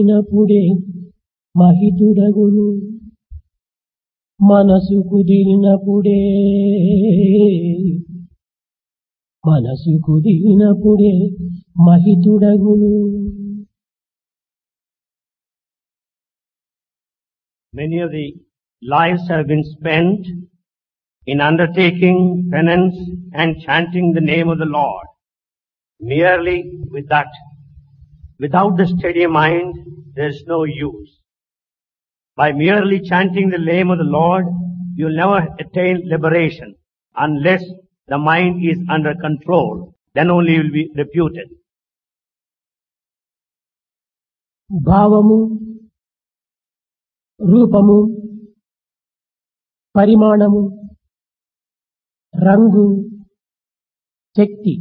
నపుడే మహితుడగును మనసు కుదిరినప్పుడే మహితుడగును. Many of the lives have been spent in undertaking penance and chanting the name of the Lord. Merely with that, without the steady mind, there is no use. By merely chanting the name of the Lord, you will never attain liberation unless the mind is under control. Then only you will be reputed. భావము, రూపము, పరిమాణము, రంగు, శక్తి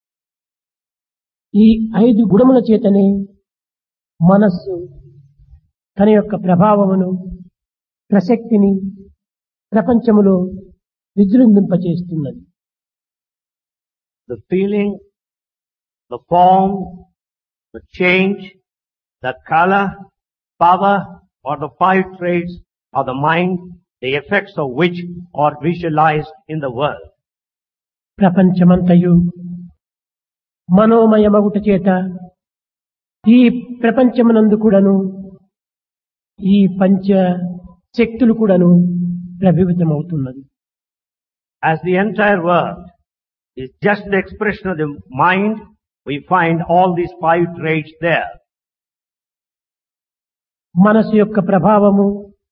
ఈ 5 గుణముల చేతనే మనస్సు తన యొక్క ప్రభావమును ప్రసక్తిని ప్రపంచములో విజృంభింపచేస్తున్నది. The feeling, the form, the change, the color, power or the 5 traits of the mind, the effects of which are visualized in the world. ప్రపంచమంతయు మనోమయమగుట చేత ఈ ప్రపంచమునందు కూడాను ఈ పంచ శక్తులు కూడాను ప్రభావితమవుతున్నది. As the entire world is just the expression of the mind, we find all these 5 traits there. మనసు యొక్క ప్రభావము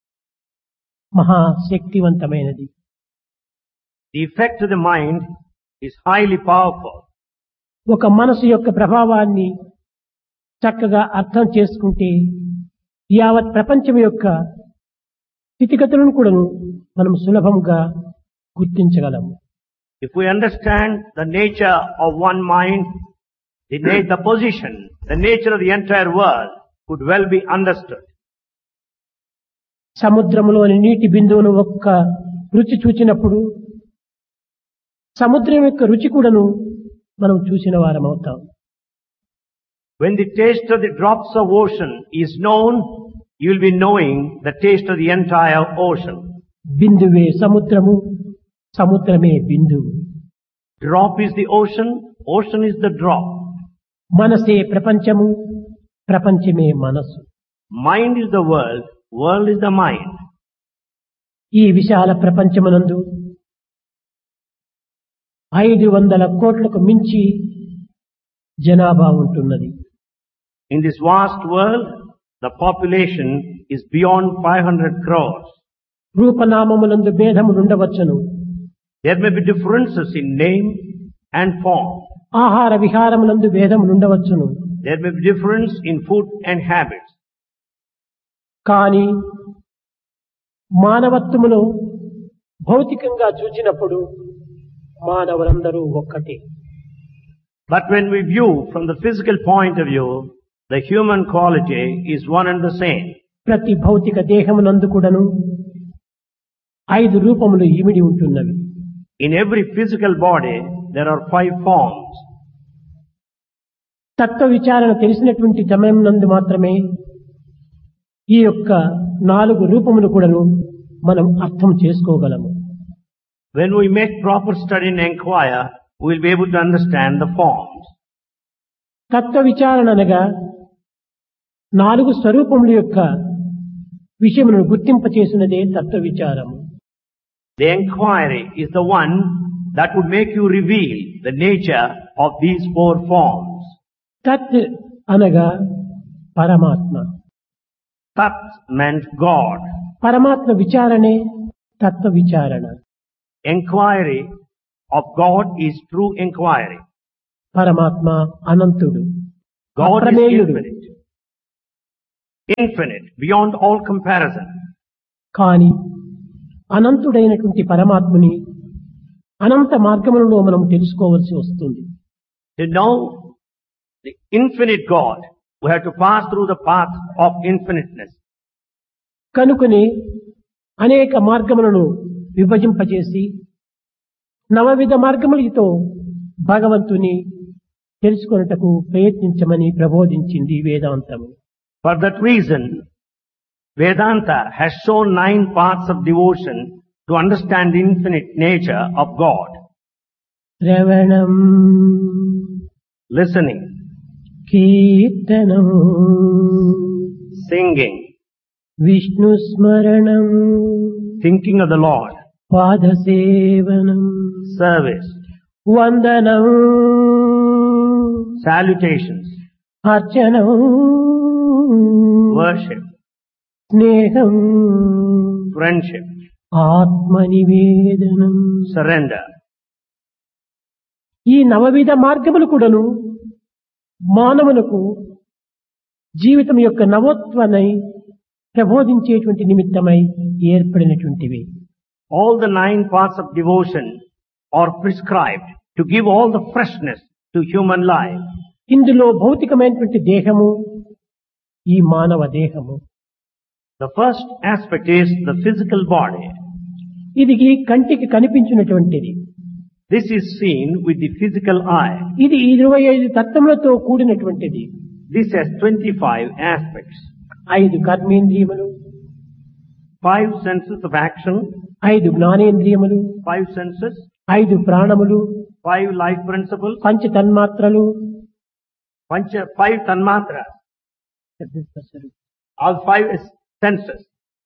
మహాశక్తివంతమైనది. The effect of the mind is highly powerful. ఒక మనసు యొక్క ప్రభావాన్ని చక్కగా అర్థం చేసుకుంటే యావత్ ప్రపంచం యొక్క స్థితిగతులను కూడా మనం సులభంగా గుర్తించగలము. If we understand the nature of one mind, the position, the nature of the entire world could well be understood. సముద్రములోని నీటి బిందువును ఒక్క రుచి చూచినప్పుడు సముద్రం యొక్క రుచి కూడాను మనం చూసిన వారం అవుతాం. When the taste of the drops of ocean is known, you will be knowing the taste of the entire ocean. బిందువే సముద్రము, సముద్రమే బిందువు. Drop is the ocean, ocean is the drop. మనసే ప్రపంచము, ప్రపంచమే మనసు. Mind is the world, world is the mind. ఈ విశాల ప్రపంచమునందు 500 కోట్లకు మించి జనాభా ఉంటున్నది. In this vast world, the population is beyond 500 crores. రూపనామములందు భేదములు ఉండవచ్చును. There may be differences in name and form. ఆహార విహారములందు భేదములు ఉండవచ్చును. There may be difference in food and habits. కానీ మానవత్వమును భౌతికంగా చూచినప్పుడు మానవులందరూ ఒక్కటే. But when we view from the physical point of view, the human quality is one and the same. ప్రతి భౌతిక దేహమునందు కూడాను 5 రూపములు ఇమిడి ఉంటున్నవి. In every physical body, there are 5 forms. తత్వ విచారణ తెలిసినటువంటి సమయం నందు మాత్రమే ఈ యొక్క 4 రూపములు కూడాను మనం అర్థం చేసుకోగలము. When we make proper study and inquire, we will be able to understand the forms. తత్వ విచారణ అనగా 4 స్వరూపముల యొక్క విషయమును గుర్తింపచేసినదే తత్వ విచారము. The inquiry is the one that would make you reveal the nature of these 4 forms. తత్ అనగా పరమాత్మ. Tat meant God. పరమాత్మ విచారణే తత్వ విచారణ. Inquiry of God is true inquiry. పరమాత్మ అనంతుడు, God is అప్రమేయుడు. infinite. Infinite, beyond all comparison. కాని అనంతుడైనటువంటి పరమాత్మని అనంత మార్గములలో మనం తెలుసుకోవలసి వస్తుంది. To know the infinite God, we have to pass through the path of infiniteness. కనుకొని అనేక మార్గములను విభజింపచేసి నవవిధ మార్గములతో భగవంతుని తెలుసుకొనుటకు ప్రయత్నించమని ప్రబోధించింది వేదాంతము. For that reason, Vedanta has shown 9 paths of devotion to understand the infinite nature of God. శ్రవణం Listening, కీర్తనం singing, Vishnu స్మరణం thinking of the Lord, పాదసేవనం service, వందనం salutations, అర్చనం worship, స్నేహం friendship, ఆత్మనివేదనం. surrender. ఈ నవవిధ మార్గములు కూడాను మానవులకు జీవితం యొక్క నవోత్వనై ప్రబోధించేటువంటి నిమిత్తమై ఏర్పడినటువంటివి. All the 9 paths of devotion are prescribed to give all the freshness to human life. ఇందులో భౌతికమైనటువంటి దేహము ఈ మానవ దేహము. The first aspect is the physical body. ఇది కంటికి కనిపించినటువంటిది. This is seen with the physical eye. ఇది 25 తత్వములతో కూడినటువంటిది. This has 25 aspects. 5 కర్మేంద్రియములు, 5 senses of action, 5 జ్ఞానేంద్రియములు, 5 senses, 5 ప్రాణములు, 5 life principles, పంచ తన్మాత్రలు, 5 tanmatras, all 5 senses.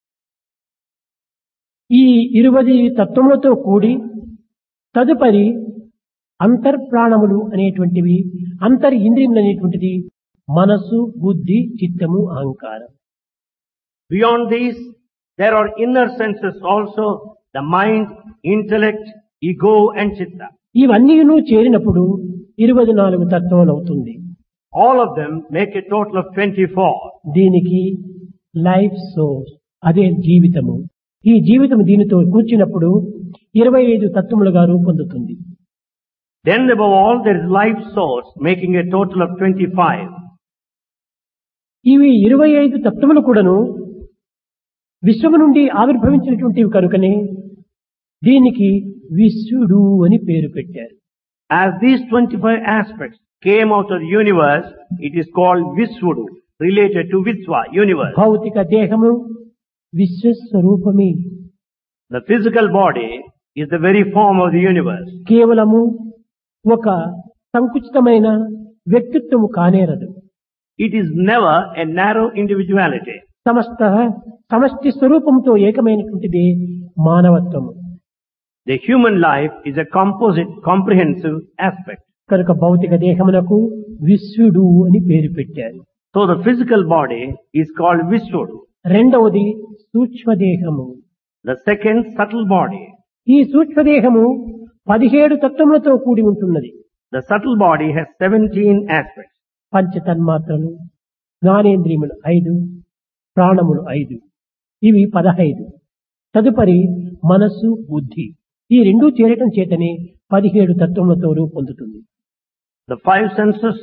ఈ 20 తత్వములతో కూడి తదుపరి అంతర్ప్రాణములు అనేటువంటివి, అంతర్ ఇంద్రియములు అనేటువంటిది మనస్సు, బుద్ధి, చిత్తము, అహంకారం. Beyond these, there are inner senses also, the mind, intellect, ego and chitta. ఇవన్నీ చేరినప్పుడు 24 తత్వములు అవుతుంది. All of them make a total of 24. దీనికి లైఫ్ సోర్స్, అదే జీవితము. ఈ జీవితం దీనితో కూర్చున్నప్పుడు 25 తత్వములుగా రూపొందుతుంది. Then above all there is life source making a total of 25. ఇవి 25 తత్వములు కూడాను విశ్వము నుండి ఆవిర్భవించినటువంటివి కనుకనే దీనికి విశ్వడు అని పేరు పెట్టారు. As these 25 aspects came out of the universe, it is called Visvudu, related to Visva, universe. భౌతిక దేహము విశ్వస్వరూపమే. The physical body is the very form of the universe. కేవలము ఒక సంకుచితమైన వ్యక్తిత్వము కానేరదు. It is never a narrow individuality. సమష్టి స్వరూపంతో ఏకమైనటువంటిది మానవత్వము. The human life is a composite, comprehensive aspect. కనుక భౌతిక దేహమునకు విశ్వడు అని పేరు పెట్టారు. So the physical body is called Visvudu. రెండవది సూక్ష్మదేహము. The second, subtle body. ఈ సూక్ష్మదేహము 17 తత్వములతో కూడి ఉంటున్నది. The subtle body has 17 aspects. పంచ తన్మాత్రలు, జ్ఞానేంద్రియములు 5, ప్రాణములు 5, ఇవి 15. తదుపరి మనస్సు, బుద్ధి, ఈ రెండూ చేరటం చేతనే 17 తత్వములతో రూపొందుతుంది. The 5 senses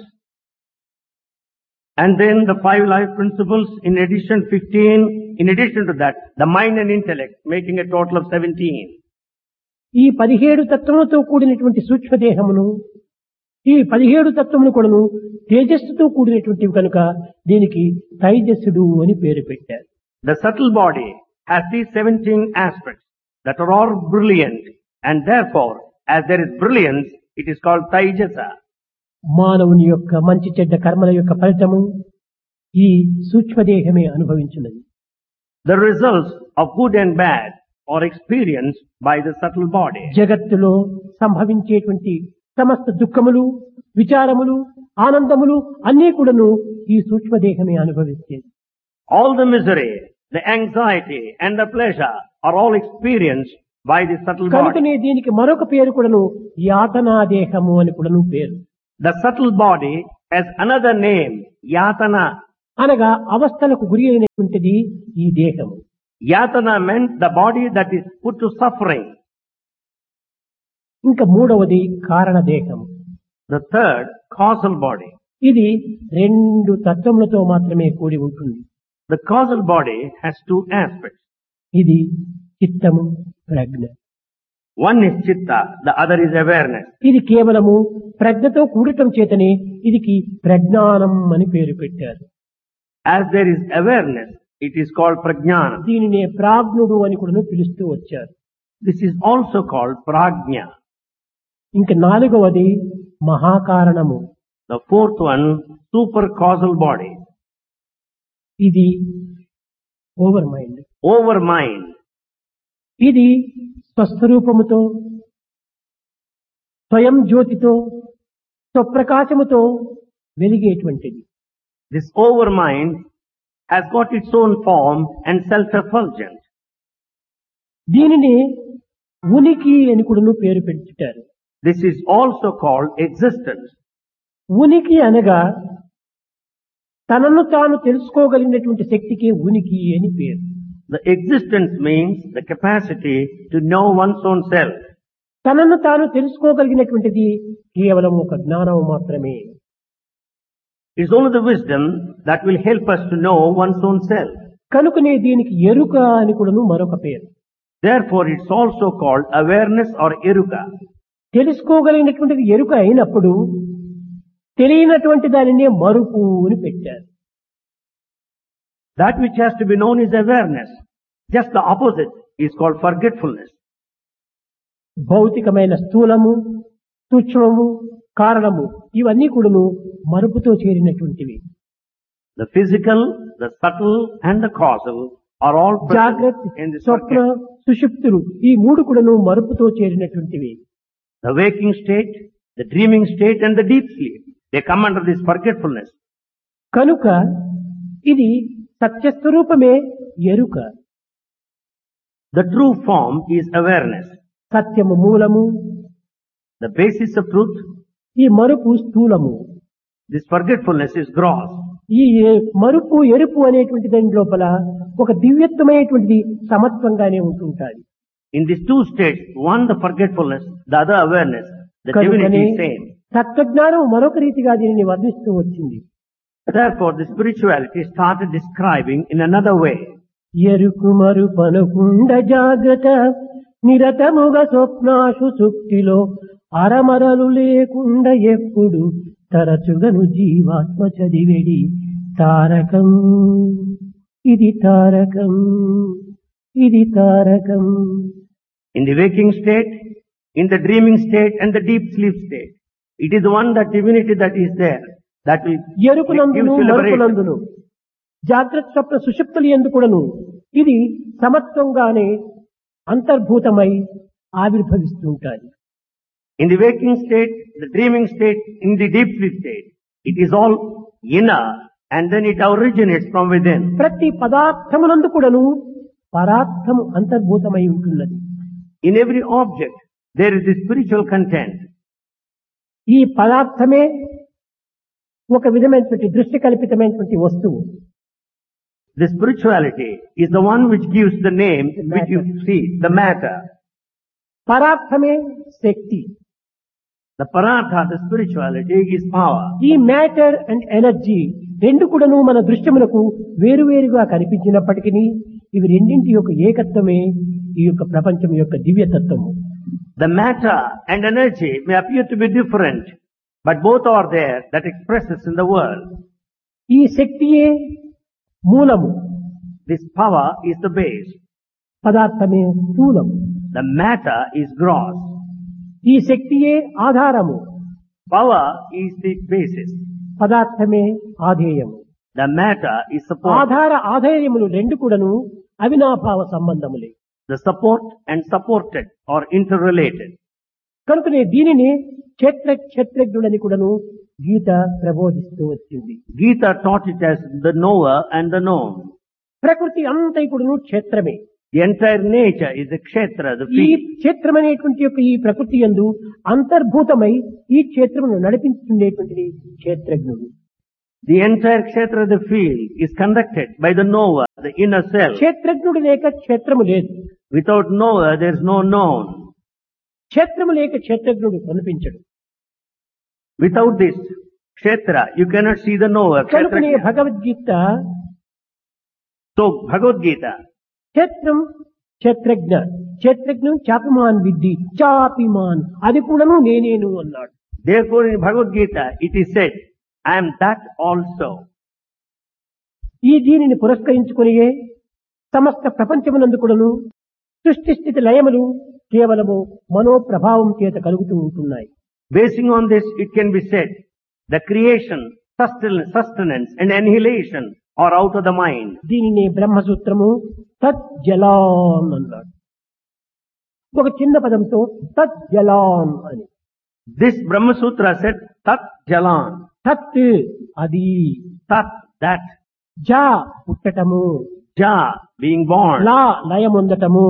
and then the 5 life principles, in addition 15, in addition to that, the mind and intellect making a total of 17. ఈ 17 తత్వములతో కూడినటువంటి సూక్ష్మదేహమును, ఈ 17 తత్వములు కూడాను తేజస్సుతో కూడినటువంటివి కనుక దీనికి తైజస్సుడు అని పేరు పెట్టారు. The subtle body has these 17 aspects that are all brilliant, and therefore, as there is brilliance, it is called Taijasa. మానవుని యొక్క మంచి చెడ్డ కర్మల యొక్క ఫలితము ఈ సూక్ష్మదేహమే అనుభవించున్నది. The results of good and bad are experienced by the subtle body. జగత్తులో సంభవించేటువంటి సమస్త దుఃఖములు, విచారములు, ఆనందములు అన్నీ కూడాను ఈ సూక్ష్మదేహమే అనుభవిస్తుంది. All the misery, the anxiety and the pleasure are all experienced by the subtle body. కనుకనే దీనికి మరొక పేరు కూడాను యాతనా దేహము అని కూడాను పేరు. The subtle body has another name, Yatana. అనగా అవస్థలకు గురి అయినటువంటిది ఈ దేహము. Yatana meant the body that is put to suffering. ఇంకా మూడవది కారణ దేహము. The third, causal body. ఇది 2 తత్వములతో మాత్రమే కూడి ఉంటుంది. The causal body has 2 aspects. ఇది చిత్తము, ప్రజ్ఞ. One is chitta, the other is awareness. ఇది కేవలము ప్రజ్ఞతో కూడటం చేతనే ఇదికి ప్రజ్ఞానం అని పేరు పెట్టారు. As there is awareness, it is called prajnana. దీనినే ప్రాజ్ఞుడు అని కూడా పిలుస్తూ వచ్చారు. This is also called prajna. ఇంక నాలుగవది మహాకారణము. The fourth one, super causal body. ఇది ఓవర్ మైండ్. Over mind. ఇది స్వస్వరూపముతో, స్వయం జ్యోతితో, స్వప్రకాశముతో వెలిగేటువంటిది. This over mind has got its own form and self-effulgent. దీనిని ఉనికి అని కూడా పేరు పెట్టుతారు. This is also called existence. ఉనికి అనగా తనను తాను తెలుసుకోగలిగినటువంటి శక్తికి ఉనికి అని పేరు. The existence means the capacity to know one's own self. తనను తాను తెలుసుకోగలిగినటువంటిది కేవలం ఒక జ్ఞానం మాత్రమే. It's only the wisdom that will help us to know one's own self. కనుకనే దీనికి ఎరుక అని కూడా మరొక పేరు. Therefore, it's also called awareness or eruka. తెలుసుకోగలిగినటువంటిది ఎరుక అయినప్పుడు తెలియనటువంటి దానినే మరుపు అని పెట్టారు. That which has to be known is awareness. Just the opposite is called forgetfulness. భౌతికమైన స్థూలము, సూక్ష్మము, కారణము ఇవన్నీ కూడాను మరుపుతో చేరినటువంటివి. The physical, the subtle and the causal are all జాగ్రత్త, present in this Swapna, forget. సుషుప్తులు ఈ మూడు కూడాను మరుపుతో చేరినటువంటివి. The waking state, the dreaming state and the deep sleep. They come under this forgetfulness. కనుక ఇది సత్యస్వరూపమే ఎరుక. The true form is awareness. సత్యము మూలము, The basis of truth, ఈ మరుపు స్థూలము. this forgetfulness is gross. ఈ మరుపు ఎరుపు అనేటువంటి దాని లోపల ఒక దివ్యత్వమైనటువంటిది సమత్వంగానే ఉంటుంటాది. In these two states, one the forgetfulness, the other awareness, the కనుకనే divinity is same. తత్వజ్ఞానం మరొక రీతిగా దీనిని వర్ణిస్తూ వచ్చింది. Therefore, the spirituality started describing in another way. ఎరుకు మరుపనుకుండ జాగ్రత్త నిరతముగా స్వప్నాశు సుక్తిలో అరమరలు లేకుండా ఎప్పుడు తరచుగను జీవాత్మ చదివేడి తారకం ఇది తారకం ఇది Tarakam. In the waking state, in the dreaming state and the deep sleep state, it is the one, that divinity that is there, that will give ఎరుకునందును you liberation. మరుపునందును జాగ్రత్త స్వప్న సుషుప్తులు ఎందుకుడను ఇది సమత్వంగానే అంతర్భూతమై ఆవిర్భవిస్తూ ఉంటాయి. In the waking state, the dreaming state, in the deep sleep state, it is all inner and then it originates from within. ప్రతి పదార్థమునందు కూడాను పరార్థము అంతర్భూతమై ఉంటున్నది. In every object, there is the spiritual content. ఈ పదార్థమే ఒక విధమైనటువంటి దృష్టి కల్పితమైనటువంటి వస్తువు. The spirituality is the one which gives the name which you see, the matter. పరార్థమే Shakti. The paratha, the spirituality is power. ఈ matter and energy రెండు కూడాను మన దృశ్యములకు వేరువేరుగా కనిపించినప్పటికీ ఇవి రెండింటి యొక్క ఏకత్వమే ఈ యొక్క ప్రపంచం యొక్క దివ్యతత్వము. The matter and energy may appear to be different, but both are there that expresses in the world. ఈ శక్తియే మూలము, This power is the base. పదార్థమే స్థూలము. The matter is gross. ఈ శక్తియే ఆధారము, Power is the basis. పదార్థమే ఆధేయము. The matter is support. ఆధార ఆధేయములు రెండు కూడాను అవినాభావ సంబంధములే. The support and supported are interrelated. కనుకనే దీనిని క్షేత్రజ్ఞుడని కూడాను గీత ప్రబోధిస్తూ వచ్చింది. Gita taught it as the knower and the known. ప్రకృతి అంతా కూడాను క్షేత్రమే. The entire nature is the kshetra, the ఈ field. క్షేత్రమైనటువంటి యొక్క ఈ ప్రకృతి యందు అంతర్భూతమై ఈ క్షేత్రమును నడిపించుకునేటువంటిది క్షేత్రజ్ఞుడు. The entire kshetra, the field, is conducted by the knower, the inner self. క్షేత్రజ్ఞుడు లేక క్షేత్రము లేదు. Without knower, there is no known. క్షేత్రము లేక క్షేత్రజ్ఞుడు కనిపించడు. Without this kshetra, you cannot see the knower. కనుకనే Kshetrajna. Bhagavad Gita So, Bhagavad Gita, క్షేత్రం క్షేత్రజ్ఞ క్షేత్రజ్ఞం చాపిమాన్ విద్ధి చాపిమాన్ అది కూడాను నేనేను అన్నాడు. therefore in Bhagavad Gita, it is said, I am that also. ఈ దీనిని పురస్కరించుకునియే సమస్త ప్రపంచమునందు కూడాను సృష్టి స్థితి లయములు కేవలము మనోప్రభావం చేత కలుగుతూ ఉంటున్నాయి. Basing on this, it can be said, the creation, sustenance and annihilation are out of the mind. దీనిని బ్రహ్మసూత్రము తజ్జలాన్ అన్నాడు. ఒక చిన్న పదంతో తజ్జలాన్ అని. This Brahma Sutra said, Tat Jalan. తత్ అది, Tat, that. జా పుట్టటము, Ja, being born. Law లయముందటము,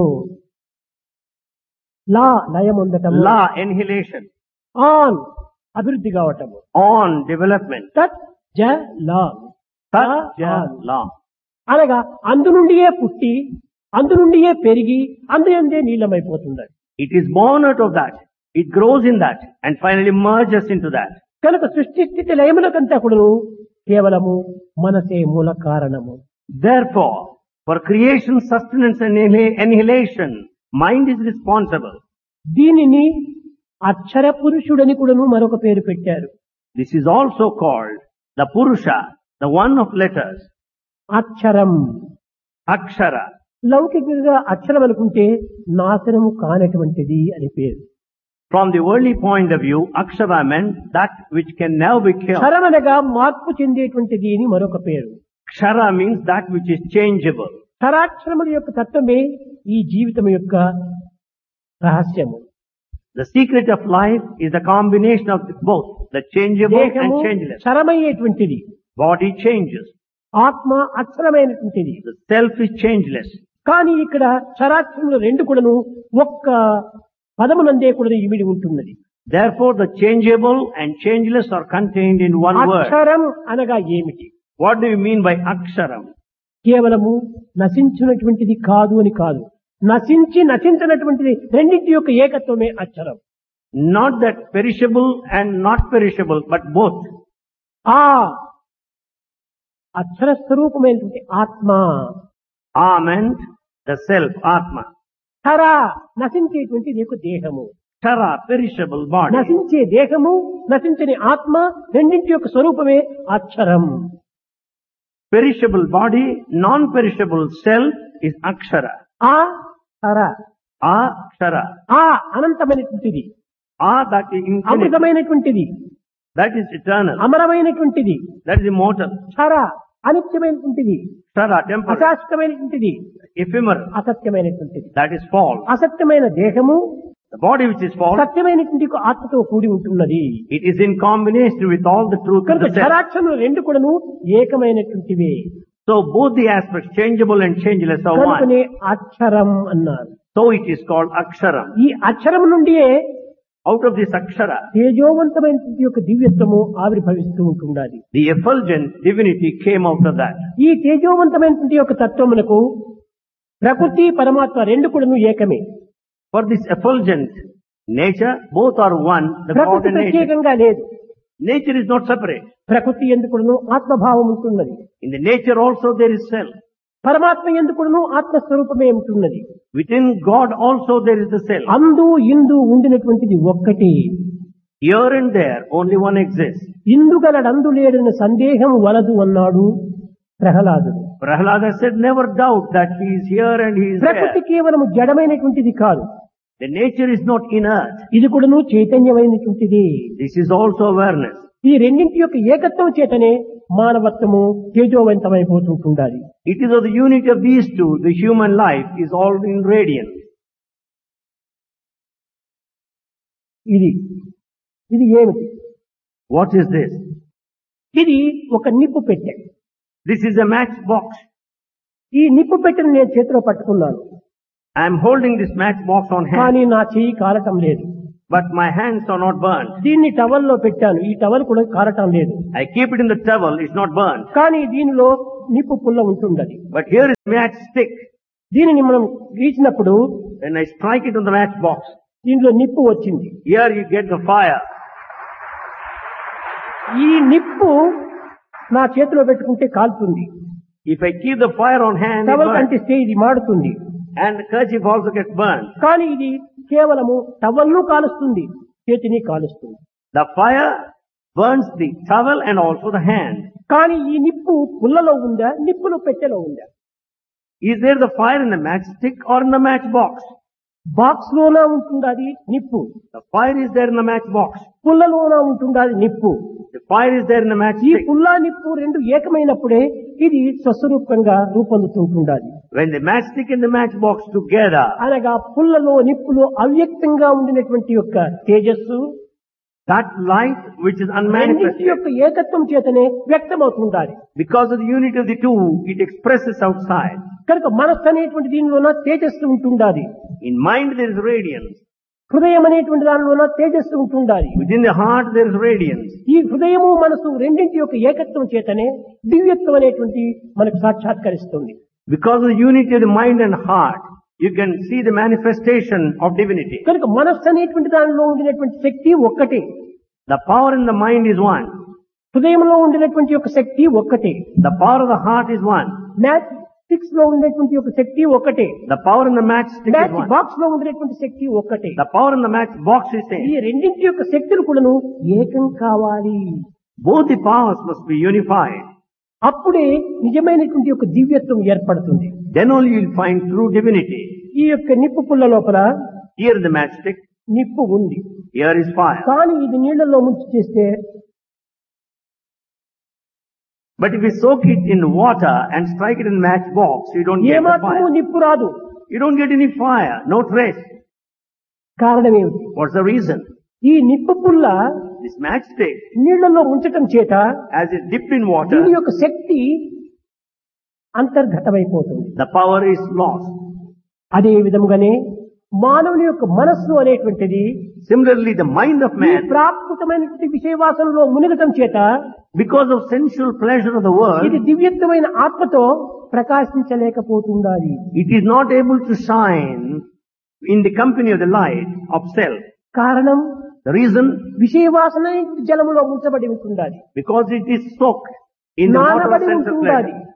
law లయముందటము, La, annihilation. On అభివృద్ధి కావటము. On, development. తత్ జలాన్, Tat Jalan. అనగా అందు నుండియే పుట్టి అందు నుండియే పెరిగి అందుయందే నీలమైపోతుంది. It is born out of that. It grows in that and finally merges into that. కనుక సృష్టి స్థితి లయములకంతా కూడా కేవలము మనసే మూల కారణము. Therefore, for creation, sustenance and annihilation, mind is responsible. దీనిని అక్షర పురుషుడని కూడాను మరొక పేరు పెట్టారు. This is also called the Purusha, the one of letters. అక్షరం, Akshara. లౌకికంగా అక్షరం అనుకుంటే నాశనము కానటువంటిది అని పేరు. From the worldly point of view, Akshara meant that which can never be killed. క్షరమనగా మార్పు చెందేటువంటిది అని మరొక పేరు. Kshara means that which is changeable. క్షరాక్షరముల యొక్క తత్వమే ఈ జీవితం యొక్క రహస్యము. The secret of life is the combination of both, the changeable and దేహము changeless. క్షరమయ్యేటువంటిది, Body changes. ఆత్మ అక్షరమైనటువంటిది. The self is changeless. కానీ ఇక్కడ క్షరాక్షరములు రెండు కూడాను ఒక్క పదమునందే కూడా ఇమిడి ఉంటున్నది. Therefore, the changeable and changeless are contained in one word. అక్షరం అనగా ఏమిటి? What do you mean by Aksharam? కేవలము నశించినటువంటిది కాదు అని కాదు, నశించినటువంటిది రెండింటి యొక్క ఏకత్వమే అక్షరం. Not that perishable and not perishable, but both. ఆ అక్షర స్వరూపమైనటువంటి ఆత్మ, Ah meant the self, Atma. క్షర నశించేటువంటి నీకు దేహము. Kshara, perishable body. నశించే దేహము, నశించని ఆత్మ రెండింటి యొక్క స్వరూపమే అక్షరం. Perishable body, non-perishable self is Akshara. ఆ క్షర, Akshara. ఆ అనంతమైనటువంటిది, That is infinite. అమృతమైనటువంటిది, That is eternal. అమరమైనటువంటిది. That is immortal. క్షర అనిత్యమైనటువంటిది, Kshara, temporal. అశాశ్వతమైనటువంటిది, Ephemeral. అసత్యమైనటువంటిది. That is false. అసత్యమైన దేహము The body which is false, సత్యమైనటువంటి ఆత్మతో కూడి ఉంటున్నది. it is in combination with all the truth of కనుక the self. క్షరాక్షరములు రెండు కూడాను ఏకమైనటువంటివే. So both the aspects, changeable and changeless, are one. కనుకనే అక్షరం అన్నారు. So it is called Aksharam. ఈ అక్షరం నుండియే Out of this Akshara, తేజోవంతమైనటువంటి యొక్క దివ్యత్వము ఆవిర్భవిస్తూ ఉంటున్నది. the effulgent divinity came out of that. ఈ తేజోవంతమైనటువంటి యొక్క తత్వమునకు ప్రకృతి పరమాత్మ రెండు కూడాను ఏకమే. For this effulgent nature, both are one, the God ప్రకృతి and nature. ప్రత్యేకంగా లేదు. Nature is not separate. ప్రకృతి ఎందుకును ఆత్మభావం ఉంటున్నది. In the nature also there is self. పరమాత్మ ఎందుకును ఆత్మస్వరూపమే ఉంటున్నది. Within God also there is the self. అందు ఇందు ఉండినటువంటిది ఒక్కటి. Here and there only one exists. ఇందుగలడందు లేడన్న సందేహం వలదు అన్నాడు ప్రహ్లాదుడు. Prahlada said, never doubt that he is here and he is ప్రకృతి there. కేవలం జడమైనటువంటిది కాదు, The nature is not inert. ఇది కూడాను చైతన్యమైనటువంటిది. This is also awareness. ఈ రెండింటి యొక్క ఏకత్వం చేతనే మానవత్వము తేజోవంతమైపోతుంటుండాలి. It is of the unity of these two, the human life is all in radiance. ఇది ఏమిటి? What is this? ఇది ఒక నిప్పు పెట్టె. This is a matchbox. ఈ నిప్పు పెట్టెను నేను చేతిలో పట్టుకున్నాను, I am holding this matchbox on hand, కానీ నా చెయ్యి కారటం లేదు. but my hands are not burnt. దీన్ని టవల్లో పెట్టాను, ఈ టవల్ కూడా కారటం లేదు. I keep it in the towel, it's not burnt. కానీ దీనిలో నిప్పు పుల్ల ఉంటుండది. But here is matchstick. దీనిని మనం గీచినప్పుడు When I strike it on the matchbox, దీనిలో నిప్పు వచ్చింది. here you get the fire. ఈ నిప్పు నా చేతిలో పెట్టుకుంటే కాలుతుంది, If I keep the fire on hand, it towel burns. అంటిస్తే ఇది మాడుతుంది. And the kerchief also gets burned. కానీ ఇది కేవలము టవల్ను కాలుస్తుంది, చేతిని కాలుస్తుంది. The fire burns the towel and also the hand. కానీ ఈ నిప్పు పుల్లలో ఉందా, నిప్పులు పెట్టెలో ఉందా? Is there the fire in the matchstick or in the matchbox? Box లోనా ఉంటుండాది నిప్పు, The fire is there in the matchbox. పుల్లలోనా ఉంటుండాది నిప్పు. The fire is there in the ఈ matchstick. పుల్లా నిప్పు రెండు ఏకమైనప్పుడే ఇది స్వస్వరూపంగా రూపొందుతుంటుండాలి. When the matchstick and the matchbox together, అనగా పుల్లలో నిప్పులో అవ్యక్తంగా ఉండినటువంటి యొక్క తేజస్సు that light which is రెండింటి unmanifested, యొక్క ఏకత్వం చేతనే వ్యక్తమవుతుండాలి. because of the unity of the two, it expresses outside. కనుక మనస్సు అనేటువంటి దీనిలోన తేజస్సు ఉంటుండాలి. In mind there is radiance. హృదయం అనేటువంటి దానిలోన తేజస్సు ఉంటుండాలి. Within the heart there is radiance. ఈ హృదయము మనసు రెండింటి యొక్క ఏకత్వం చేతనే దివ్యత్వం అనేటువంటి మనకు సాక్షాత్కరిస్తుంది. Because of the unity of the mind and heart, you can see the manifestation of divinity. కనుక మనస్సు అనేటువంటి దానిలో ఉండినటువంటి శక్తి ఒక్కటే, The power in the mind is one. హృదయంలో ఉండినటువంటి యొక్క శక్తి ఒక్కటే, The power of the heart is one. Match sticks లో ఉండేటువంటి యొక్క శక్తి ఒక్కటే, The power in the matchstick is match one. Box లో ఉండేటువంటి శక్తి ఒక్కటే. The power in the matchbox is ఈ same. రెండింటి యొక్క శక్తులు కూడాను ఏకం కావాలి. Both the powers must be unified. అప్పుడే నిజమైనటువంటి యొక్క దివ్యత్వం ఏర్పడుతుంది. Then only you will find true divinity. ఈ యొక్క నిప్పు పుల్ల లోపల Here in the matchstick, నిప్పు ఉంది, here is fire. కానీ ఇది నీళ్లలో ముంచి చేస్తే But if you soak it in water and strike it in the matchbox, you don't get the ఏమాత్రము fire. నిప్పు రాదు. You don't get any fire, no trace. కారణం ఏమిటి? What's the reason? ఈ నిప్పు పుల్ల This matchstick, నీళ్లలో ముంచటం చేత as it dipped in దీని water, యొక్క శక్తి అంతర్గతమైపోతుంది. the power is lost. అదే విధముగానే మానవుని యొక్క మనస్సు అనేటువంటిది Similarly, the mind of ఈ man, ప్రాకృతమైనటువంటి విషయవాసనలో మునిగటం చేత because of sensual pleasure of the ఇది world, దివ్యత్వమైన ఆత్మతో ప్రకాశించలేకపోతుండాలి. it is not able to shine in the company of the light of self. కారణం The reason, విషయవాసన జలములో ముంచబడి ఉంటుండాలి, because it is soaked in the water of నానబడి sense of ఉంటుండాలి, pleasure.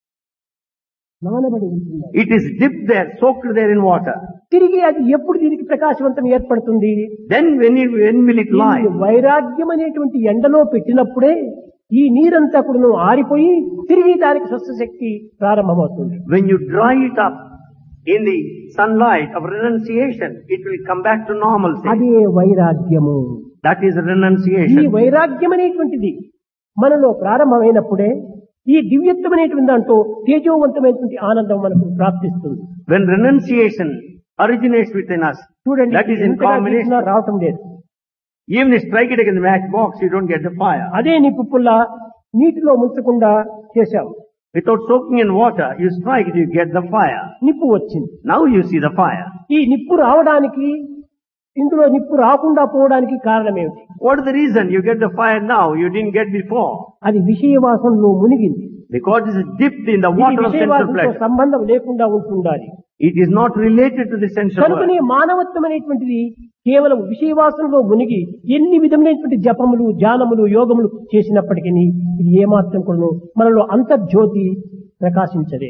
నానబడి ఉంటుండాలి. It is dipped there, soaked there in water. తిరిగి అది ఎప్పుడు దీనికి ప్రకాశవంతం ఏర్పడుతుంది? Then when will it ఈ lie? వైరాగ్యం అనేటువంటి ఎండలో పెట్టినప్పుడే ఈ నీరంతా కూడా ఆరిపోయి తిరిగి దానికి స్వస్థశక్తి ప్రారంభమవుతుంది. When you dry it up in the sunlight of renunciation, it will come back to normalcy. అదే వైరాగ్యము. That is ఈ renunciation. వైరాగ్యం అనేటువంటిది మనలో ప్రారంభమైనప్పుడే ఈ దివ్యత్వం అనేటువంటి దాంట్లో తేజోవంతమైనటువంటి ఆనందం మనకు ప్రాప్తిస్తుంది. When renunciation originates within us, చూడండి, that is in ఎంతగా combination. తీసినా రావటం లేదు. Even if you strike it against the matchbox, you don't get the fire. అదే నిప్పు పుల్ల నీటిలో ముంచకుండా చేశాం, Without soaking in water, you strike it, you get the fire. నిప్పు వచ్చింది. Now you see the fire. ఈ నిప్పు రావడానికి, ఇందులో నిప్పు రాకుండా పోవడానికి కారణం ఏమిటి? What is the reason you get the fire now, you didn't get before? అది విషయవాసనలో మునిగింది. Because it is dipped in the ఇది water of sensual విషయవాసనతో pleasure. సంబంధం లేకుండా ఉంటుండాలి. It is not related to the sensual కనుకనే world. మానవత్వం అనేటువంటిది కేవలం విషయవాసనలో మునిగి ఎన్ని విధములైనటువంటి జపములు, ధ్యానములు, యోగములు చేసినప్పటికీ ఇది ఏమాత్రం కూడా మనలో అంతర్జ్యోతి ప్రకాశించదే.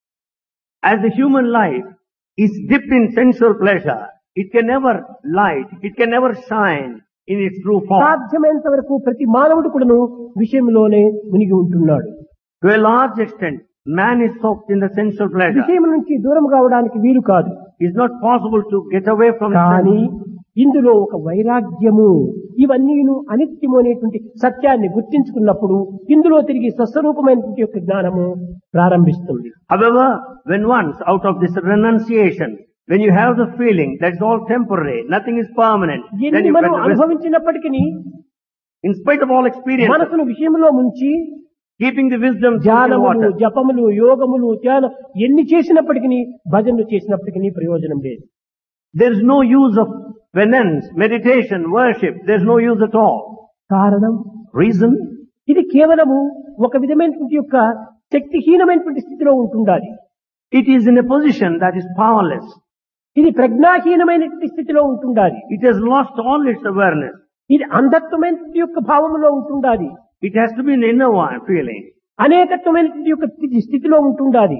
As the human life is dipped in sensual pleasure, it can never light, it can never shine in its true form. సాధ్యమైనంత వరకు ప్రతి మానవుడు కూడాను విషయంలోనే మునిగి ఉంటున్నాడు. To a large extent, man is soaked in the sensual pleasure. విషయం నుంచి దూరం కావడానికి వీలు కాదు. It's not possible to get away from కానీ sense. ఇందులో ఒక వైరాగ్యము, ఇవన్నీ అనిత్యము అనేటువంటి సత్యాన్ని గుర్తించుకున్నప్పుడు ఇందులో తిరిగి స్వస్వరూపమైనటువంటి యొక్క జ్ఞానము ప్రారంభిస్తుంది. However, when once out of this renunciation, when you have the feeling that it's all temporary, nothing is permanent, then ఎన్ని you మనం get the wisdom. అనుభవించినప్పటికీ In spite of all experience, మనసును విషయంలో ముంచి keeping the wisdom in ధ్యానములు, water, జపములు, యోగములు, ధ్యానం ఎన్ని చేసినప్పటికీ, భజనలు చేసినప్పటికీ ప్రయోజనం లేదు. there is no use of penance, meditation, worship. There is no use at all. కారణం Reason? ఇది కేవలము ఒక విధమైనటువంటి యొక్క శక్తిహీనమైనటువంటి స్థితిలో ఉంటుండాలి. It is in a position that is powerless. ఇది ప్రజ్ఞాహీనమైనటువంటి స్థితిలో ఉంటుండాలి. It has lost all its awareness. ఇది అంధత్వమైనటువంటి యొక్క భావములో ఉంటుండాలి. It has to be an inner one feeling. అనేకత్వమైనటువంటి యొక్క స్థితిలో ఉంటుండాలి.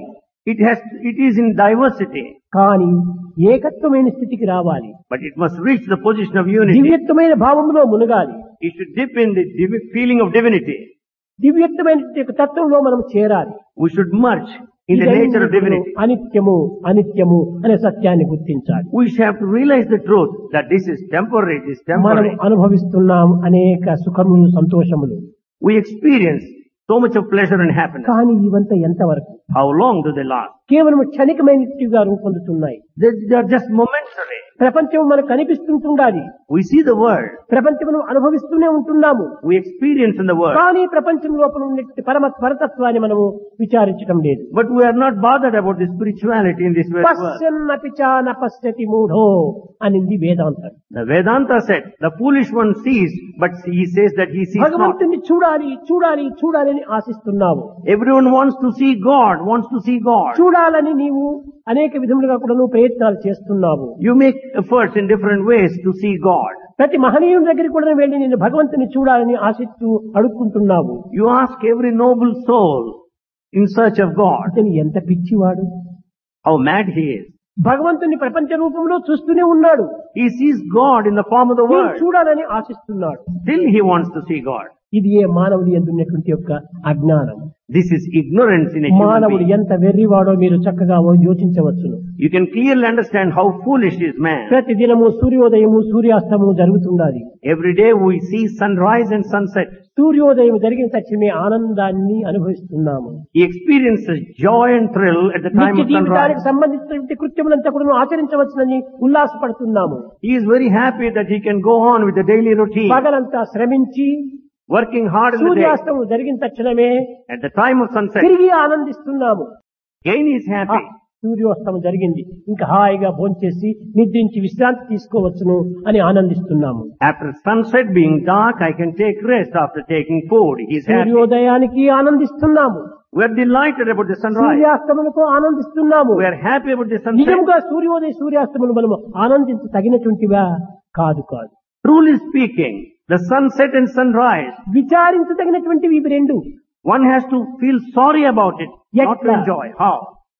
It is in diversity, కానీ ఏకత్వమైన స్థితికి రావాలి. but it must reach the position of unity. దివ్యత్వమైన భావంలో మునగాలి. It should dip in the feeling of divinity. దివ్యత్వమైన తత్వంలో మనం చేరాలి. We should merge in the nature of divinity. అనిత్యము అనిత్యము అనే సత్యాన్ని గుర్తించాలి. We should have to realize the truth that this is temporary, this is మనం temporary. అనుభవిస్తున్నాం అనేక సుఖములు సంతోషములు. We experience so much of pleasure and happiness. కానీ ఇవంతా ఎంతవరకు? How long do they last? కేవలం క్షణికమైనట్టుగా రూపొందుతున్నాయి. They are just momentary. ప్రపంచం మనకు కనిపిస్తుంటుండాలి. We see the world. ప్రపంచం అనుభవిస్తూనే ఉంటున్నాము. We experience in the world. కానీ ప్రపంచం లోపల ఉన్నటువంటి పరతత్వాన్ని మనము విచారించడం లేదు. But we are not bothered about the spirituality in this world. పశ్యన్నపి చ న పశ్యతి మూఢో అనింది వేదాంతం. The Vedanta said, the foolish one sees, but he says that he sees not. భగవంతుని చూడాలి చూడాలి చూడాలని ఆశిస్తున్నావు. Everyone wants to see God, wants to see God. చూడాలని నీవు అనేక విధములుగా కూడా నువ్వు ప్రయత్నాలు చేస్తున్నావు. You make efforts in different ways to see God. ప్రతి మహనీయుని దగ్గరికి కూడా వెళ్ళి నేను భగవంతుని చూడాలని ఆశిస్తూ అడుక్కుంటున్నావు. You ask every noble soul in search of God. అతను ఎంత పిచ్చివాడు. How mad he is. భగవంతుని ప్రపంచ రూపంలో చూస్తూనే ఉన్నాడు. He sees God in the form of the నేను world. చూడాలని ఆశిస్తున్నాడు. Still he wants to see God. ఇది ఏ మానవుడి యందు ఉన్నటువంటి యొక్క అజ్ఞానం. This is ignorance in a human మానవుడు being. ఎంత వెర్రివాడో మీరు చక్కగా యోచించవచ్చును. You can clearly understand how foolish is man. ప్రతి దినము సూర్యోదయము సూర్యాస్తమము జరుగుతుండాలి. Every day we see sunrise and sunset. సూర్యోదయం జరిగిన తక్షణమే ఆనందాన్ని అనుభవిస్తున్నాము. He experiences joy and thrill at the time నిత్య of sunrise. జీవితానికి సంబంధించినటువంటి కృత్యములంతా కూడా ఆచరించవచ్చునని ఉల్లాసపడుతున్నాము. He is very happy that he can go on with the daily routine, పగలంతా శ్రమించి working hard in the day. సూర్యాస్తమం జరిగిన తక్షణమే At the time of sunset, తిరిగి ఆనందిస్తున్నాము. again he is happy. సూర్యోస్తమం జరిగింది, ఇంకా హాయిగా భోంచేసి నిద్రించి విశ్రాంతి తీసుకోవచ్చును అని ఆనందిస్తున్నాము. After sunset being dark, I can take rest after taking food. He is happy. సూర్యోదయానికి ఆనందిస్తున్నాము. We are delighted about the sunrise. సూర్యాస్తములకు ఆనందిస్తున్నాము. We are happy about the sunset. నిజంగా సూర్యోదయ సూర్యాస్తములు మనము ఆనందించ తగినటువంటివా? కాదు కాదు. Truly speaking, the sunset and sunrise, విచారించదగినటువంటివి ఇవి రెండు. one has to feel sorry about it, not to Yet- enjoy. How?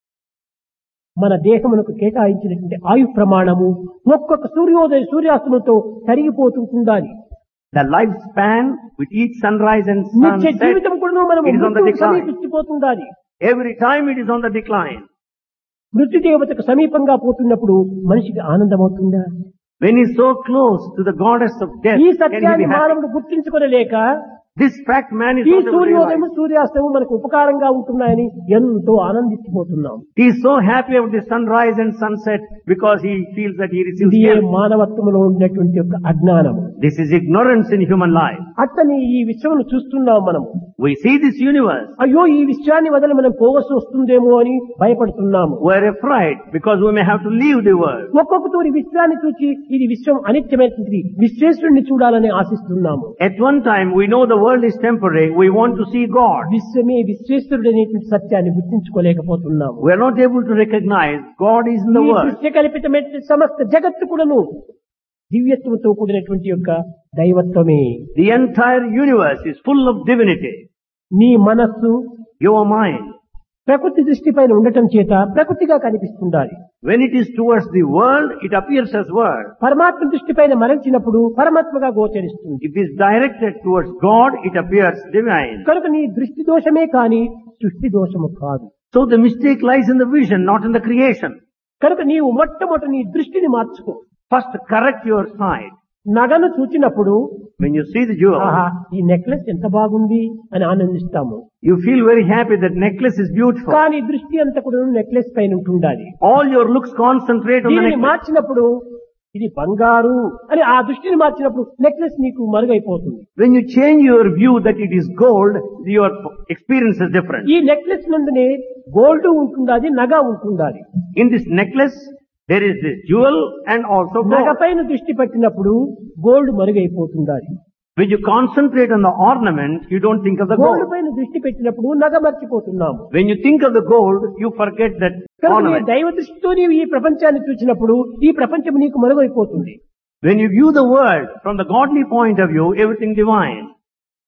మన దేహమునకు కేటాయించినటువంటి ఆయు ప్రమాణము ఒక్కొక్క సూర్యోదయ సూర్యాస్తములతో కరిగిపోతుండాలి. The lifespan with each sunrise and నిత్య sunset, జీవితం కూడా మనము it is on the మృత్యువుకు decline. సమీపించిపోతుండాలి. Every time it is on the decline. మృత్యు దేవతకు సమీపంగా పోతున్నప్పుడు మనిషికి ఆనందమవుతుందా? When he is so close to the goddess of death, ఈ can he సత్యాన్ని be happy? మానవుడు గుర్తించుకోలేక This fact man is ఈ not able to సూర్యోదయం realize. సూర్యాస్తమం మనకు ఉపకారంగా ఉంటున్నాయని ఎంతో ఆనందించిపోతున్నాం. He is so happy about the sunrise and sunset because he feels that he receives ఇది ఏ help. మానవత్వంలో ఉన్నటువంటి యొక్క అజ్ఞానము. This is ignorance in human life. అతని ఈ విశ్వమును చూస్తున్నాం మనం. We see this universe. అయ్యో ఈ విశ్వాన్ని వదిలి మనం పోవలసి వస్తుందేమో అని భయపడుతున్నాము. We are afraid because we may have to leave the world. ఒక్కొక్క తూరి విశ్వాన్ని చూచి ఇది విశ్వం అనిత్యమైనది, విశ్వేశ్వరుణ్ణి చూడాలని ఆశిస్తున్నాము. At one time we know the world is temporary. We want to see God. విశ్వమే విశ్వేశ్వరుడు అనేటువంటి సత్యాన్ని గుర్తించుకోలేకపోతున్నాము. We are not able to recognize God is in the ఈ world. దృశ్య కల్పితమైన సమస్త జగత్తు కూడాను దివ్యత్వంతో కూడినటువంటి యొక్క దైవత్వమే. The entire universe is full of divinity. నీ మనస్సు Your mind, ప్రకృతి దృష్టి పైన ఉండటం చేత ప్రకృతిగా కనిపిస్తుండాలి. when it is towards the world, it appears as world. పరమాత్మ దృష్టి పైన మరల్చినప్పుడు పరమాత్మగా గోచరిస్తుంది. If it is directed towards God, it appears divine. కనుక నీ దృష్టి దోషమే కాని సృష్టి దోషము కాదు. So the mistake lies in the vision, not in the creation. కనుక నీవు మొట్టమొదటి నీ దృష్టిని మార్చుకో. First correct your sight. నగను చూచినప్పుడు When you see the jewel, ఆహా ఈ నెక్లెస్ ఎంత బాగుంది అని ఆనందిస్తాము. you feel very happy that necklace is beautiful. కానీ దృష్టి అంతా కూడా నెక్లెస్ పైన ఉంటుండాలి. All your looks concentrate on the దీనిని necklace. మార్చినప్పుడు ఇది బంగారు అని ఆ దృష్టిని మార్చినప్పుడు నెక్లెస్ నీకు మరుగైపోతుంది. When you change your view that it is gold, your experience is different. ఈ నెక్లెస్ నందునే గోల్డ్ ఉంటుండాలి, నగ ఉంటుండాలి. In this necklace, there is this jewel and also నగ gold. పైన దృష్టి పెట్టినప్పుడు gold మరుగైపోతుండాలి. When you concentrate on the ornament, you don't think of the gold gold. పైన దృష్టి పెట్టినప్పుడు నగ మర్చిపోతున్నాము. When you think of the gold, you forget that కనుక నీ ornament. దైవ దృష్టితో నీవు ఈ ప్రపంచాన్ని చూసినప్పుడు ఈ ప్రపంచం నీకు మరుగైపోతుంది. When you view the world from the godly point of view, everything divine.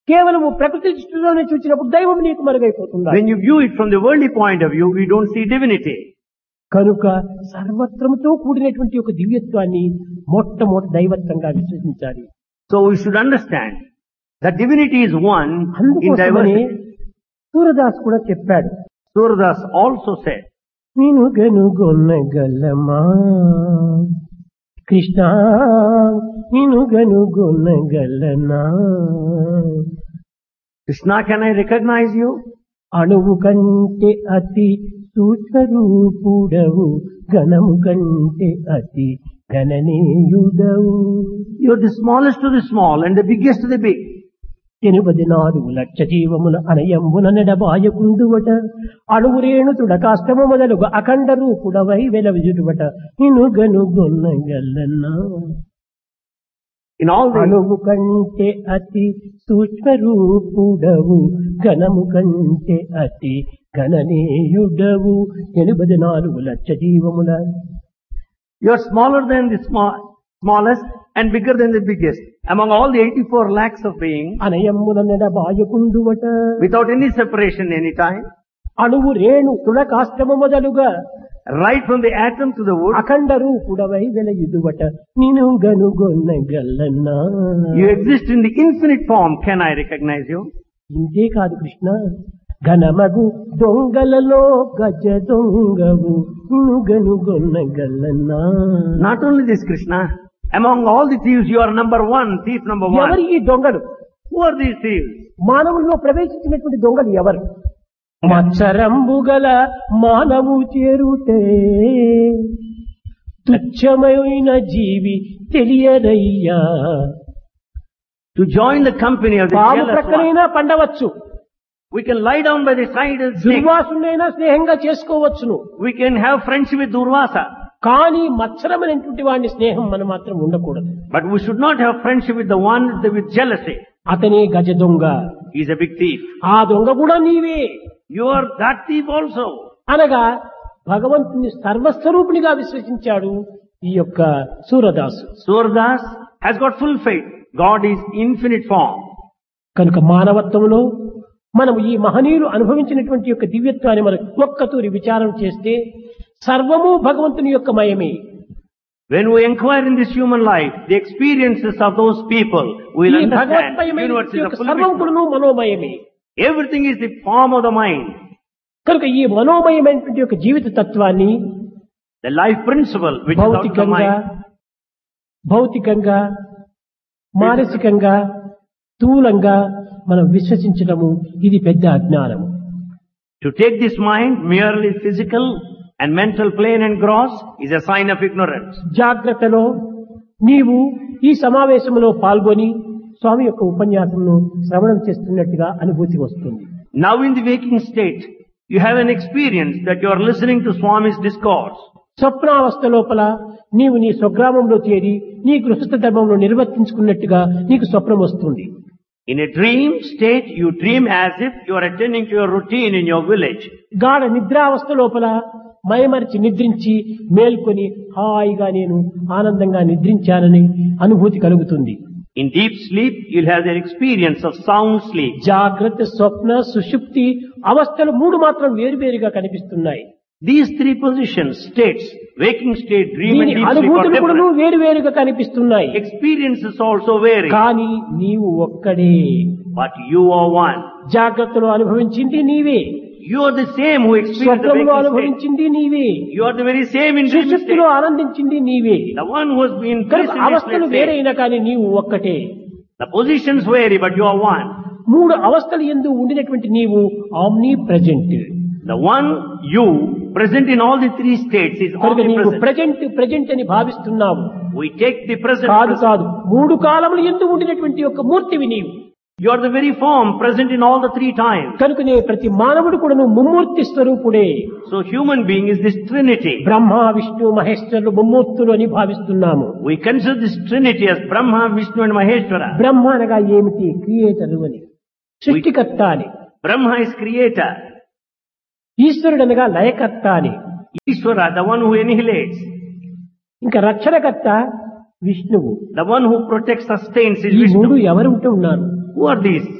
కేవలము ప్రకృతి దృష్టిలోనే చూసినప్పుడు దైవం నీకు మరుగైపోతుంది. When you view it from the worldly point of view, we don't see divinity. కనుక సర్వత్రముతో కూడినటువంటి ఒక దివ్యత్వాన్ని మొట్టమొదటి దైవత్వంగా విశ్వసించాలి. So we should understand that divinity is one in అందుకోసమనే diversity. సూరదాస్ కూడా చెప్పాడు, Surdas also said, నేను గనుగొనగలమా కృష్ణ, నేను గనుగొనగలనా, Krishna, can I recognize you? అణువు కంటే అతి సూక్ష్మరూపుడవు, ఘనము కంటే అతి గణనీయుడవు. You're the smallest to the small and the biggest to the big. 84 లక్ష జీవముల అనయంబున నెడబాయకుందువట, అణువురేణు తుడకాష్టము మొదలుగా అఖండ రూపుడవై వెలవిజుడువట, నిన్ను గనుగొనగలనా. In all the అణువు కంటే అతి సూక్ష్మరూపుడవు, ఘనము కంటే అతి గణనీయుడవు. 84 లక్ష జీవముల you're smaller than the smallest and bigger than the biggest. Among all the 84 lakhs of beings, అనయమ్మున నెడబాయకుందువట, without any separation any time, అణువు రేణు తుడకాష్టము మొదలుగా right from the atom to the wood, అఖండ రూపుడవై వెలయుదువట, నేను గనుగొనగలనా. you exist in the infinite form. Can I recognize you? ఇంతే కాదు కృష్ణ, ఘనమగు దొంగలలో గజ దొంగవు, నిన్ను గనుగొనగలనా. Not only this, Krishna, among all the thieves, you are number one, thief number ఎవరు one. ఈ దొంగలు? Who are these thieves? మానవుల్లో ప్రవేశించినటువంటి దొంగలు ఎవరు? మత్సరంబుగల మానవు చేరుతే తుచ్చమైన జీవి తెలియదయ్యా. To join the company of the పాము jealous one. ప్రక్కనైనా పండవచ్చు, We can lie down by the side of snake. దుర్వాసునైనా స్నేహంగా చేసుకోవచ్చును, We can have friendship with Durvasa. కానీ మత్సరమైనటువంటి వాడిని స్నేహం మనం మాత్రం ఉండకూడదు. But we should not have friendship with the one with jealousy. అతనే గజ దొంగ, He is a big thief. ఆ దొంగ కూడా నీవే You are that thief also. అనగా భగవంతుని సర్వస్వరూపునిగా విశ్వసించాడు ఈ యొక్క Surdas. Surdas has got full faith. God is infinite form. కనుక మానవత్వంలో మనము ఈ మహనీయులు అనుభవించినటువంటి యొక్క దివ్యత్వాన్ని మనం ఒక్కతూరి విచారం చేస్తే సర్వము భగవంతుని యొక్క మయమే. When we inquire in this human life, the experiences of those people, we will ఈ understand the భగవత్మయమైన universe is a యొక్క full సర్వం picture. కూడాను మనోమయమే. Everything is the form of the mind. కనుక ఈ మనోమయమైనటువంటి యొక్క జీవిత తత్వాన్ని The life principle which is out of the భౌతికంగా mind. భౌతికంగా మానసికంగా స్థూలంగా మనం విశ్వసించడము ఇది పెద్ద అజ్ఞానము. To take this mind merely physical and mental plane and gross is a sign of ignorance. జాగ్రత్తలో నీవు ఈ సమావేశంలో పాల్గొని స్వామి యొక్క ఉపన్యాసంను శ్రవణం చేస్తున్నట్టుగా అనుభూతి వస్తుంది. Now in the waking state, you have an experience that you are listening to Swami's discourse. స్వప్నావస్థ లోపల నీవు నీ స్వగ్రామంలో చేరి నీ గృహస్థ ధర్మంలో నిర్వర్తించుకున్నట్టుగా నీకు స్వప్నం వస్తుంది. In a dream state, you dream as if you are attending to your routine in your village. గాఢ నిద్రావస్థ లోపల మయమరిచి నిద్రించి మేల్కొని హాయిగా నేను ఆనందంగా నిద్రించానని అనుభూతి కలుగుతుంది. In deep sleep, you'll have the experience of sound sleep. జాగ్రత్త, స్వప్న, సుషుప్తి అవస్థలు మూడు మాత్రం వేరువేరుగా కనిపిస్తున్నాయి. These three positions, states, waking state, dream and దీని deep sleep are అనుభూతులు కూడా different. వేరువేరుగా కనిపిస్తున్నాయి. Experiences also vary. కానీ నీవు ఒక్కడే. But you are one. జాగ్రత్తలో అనుభవించింది నీవే, You are the same who experienced the స్వప్నంలో waking state. అనుభవించింది నీవే, You are the very same in dream state. సుషుప్తిలో ఆనందించింది నీవే. The one who has been కనుక placed in this అవస్థలు state. వేరైనా కానీ నీవు ఒక్కటే. The positions vary, but you are one. మూడు అవస్థలు యందు ఉండినటువంటి నీవు omni present. The one you present in all the three states is కనుక నీవు omnipresent. ప్రెజెంట్ అని భావిస్తున్నావు. We take the present. కాదు మూడు కాలములు ఎందు ఉండినటువంటి యొక్క మూర్తివి నీవు. You are the very form present in all the three times. కనుకనే ప్రతి మానవుడు కూడా ముమ్మూర్తి స్వరూపుడే. So human being is this trinity. బ్రహ్మ, విష్ణు, మహేశ్వరులు ముమ్మూర్తులు అని భావిస్తున్నాము. We consider this trinity as Brahma, Vishnu and Maheshwara. బ్రహ్మ అనగా ఏమిటి? క్రియేటరు అని, సృష్టికర్త అని. Brahma is creator. ఈశ్వరుడు అనగా లయకర్త అని. Ishvara, the one who annihilates. ఇంకా రక్షణకర్త విష్ణువు. The one who protects, sustains is ఈ మూడు Vishnu. ఎవరు ఉంటూ ఉన్నారు? Who are these?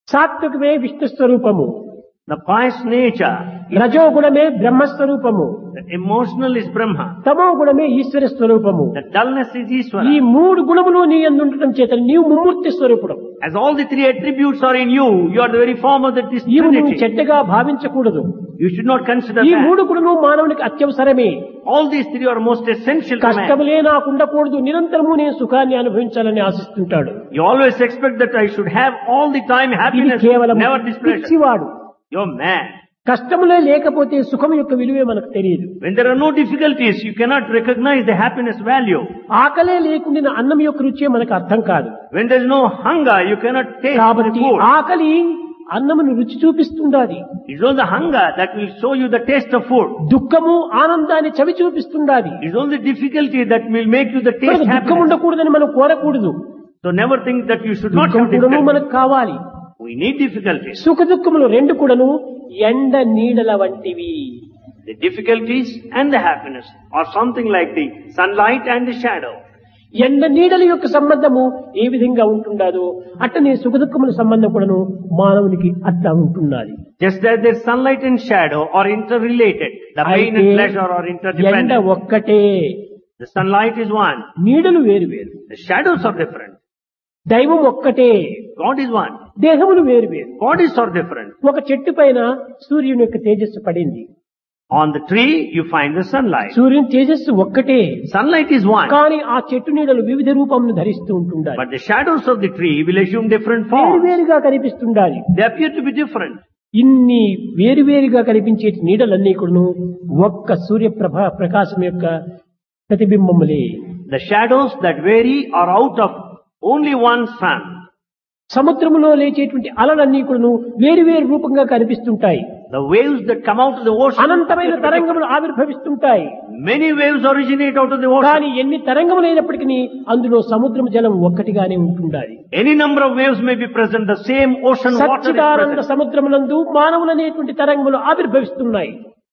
సాత్వికమే విష్ణు స్వరూపము, The pious nature, రజోగుణమే బ్రహ్మస్వరూపము, the emotional is Brahma. తమో గుణమే ఈశ్వర స్వరూపము. The dullness is ఈ Ishvara. మూడు గుణములు నీ యందు ఉండటం చేత నీవు ముమ్మూర్తి స్వరూపుడు. As all the three attributes are in you, you are the very form of the ఇవి నువ్వు Trinity. చెడ్డగా భావించకూడదు. You should not consider ఈ that. మూడు గుణము మానవునికి అత్యవసరమే. All these three are most essential to man. కష్టములే నాకు ఉండకూడదు, నిరంతరము నేను సుఖాన్ని అనుభవించాలని ఆశిస్తుంటాడు. You always expect that I should have all the time ఇది happiness, కేవలం never displeasure. పిచ్చివాడు. You're mad. కష్టములే లేకపోతే సుఖం యొక్క విలువే మనకు తెలియదు. When there are no difficulties, you cannot recognize the happiness value. ఆకలే లేకుండా అన్నం యొక్క రుచే మనకు అర్థం కాదు. When there is no hunger, you cannot taste the కాబట్టి food. ఆకలి అన్నమును రుచి చూపిస్తుండాలి. It's only the hunger that will show you the taste of food. దుఃఖము ఆనందాన్ని చవి చూపిస్తుండాలి. It's only difficulty that will make you the taste మనకు దుఃఖం happiness. ఉండకూడదని మనం కోరకూడదు. So never think that you should not దుఃఖం have కూడాను difficulties. మనకు కావాలి. We need difficulties. సుఖ దుఃఖములు రెండు కూడాను ఎండ నీడల వంటివి. The difficulties and the happiness are something like the sunlight and the shadow. ఎండ నీడల యొక్క సంబంధము ఏ విధంగా ఉంటుండదో అట్టనే సుఖ దుఃఖముల సంబంధం కూడాను మానవునికి అట్లా ఉంటున్నది. Just as the sunlight and shadow are interrelated, the pain and అయితే pleasure are ఎండ interdependent. ఒక్కటే, The sunlight is one. నీడలు వేరు వేరు. The shadows are different. దైవం ఒక్కటే, God is one. దేహములు వేరు వేరు. Bodies are different. ఒక చెట్టు పైన సూర్యుని యొక్క తేజస్సు పడింది. On the tree, you find the sunlight. సూర్యుని తేజస్సు ఒక్కటే, Sunlight is one. కానీ ఆ చెట్టు నీడలు వివిధ రూపమును ధరిస్తూ ఉంటుండాలి. But the shadows of the tree will assume different వేరు forms. వేరుగా కనిపిస్తుండాలి. They appear to be different. ఇన్ని వేరువేరుగా కనిపించే నీడలన్నీ కూడాను ఒక్క సూర్యప్రభ ప్రకాశం యొక్క ప్రతిబింబములే. The shadows that vary are out of only one sun. సముద్రములో లేచేటువంటి అలలన్నీ కూడాను వేరువేరు రూపంగా కనిపిస్తుంటాయి. The waves that come out of the ocean, అనంతమైన appear to be తరంగములు ఆవిర్భవిస్తుంటాయి. different. Many waves originate out of the కానీ ocean. ఎన్ని తరంగములైనప్పటికీ అందులో సముద్రం జలం ఒక్కటిగానే ఉంటుండాలి. Any number of waves may be present, the same ocean water is Sachchidananda present. సముద్రమునందు మానవులనేటువంటి తరంగములు ఆవిర్భవిస్తున్నాయి.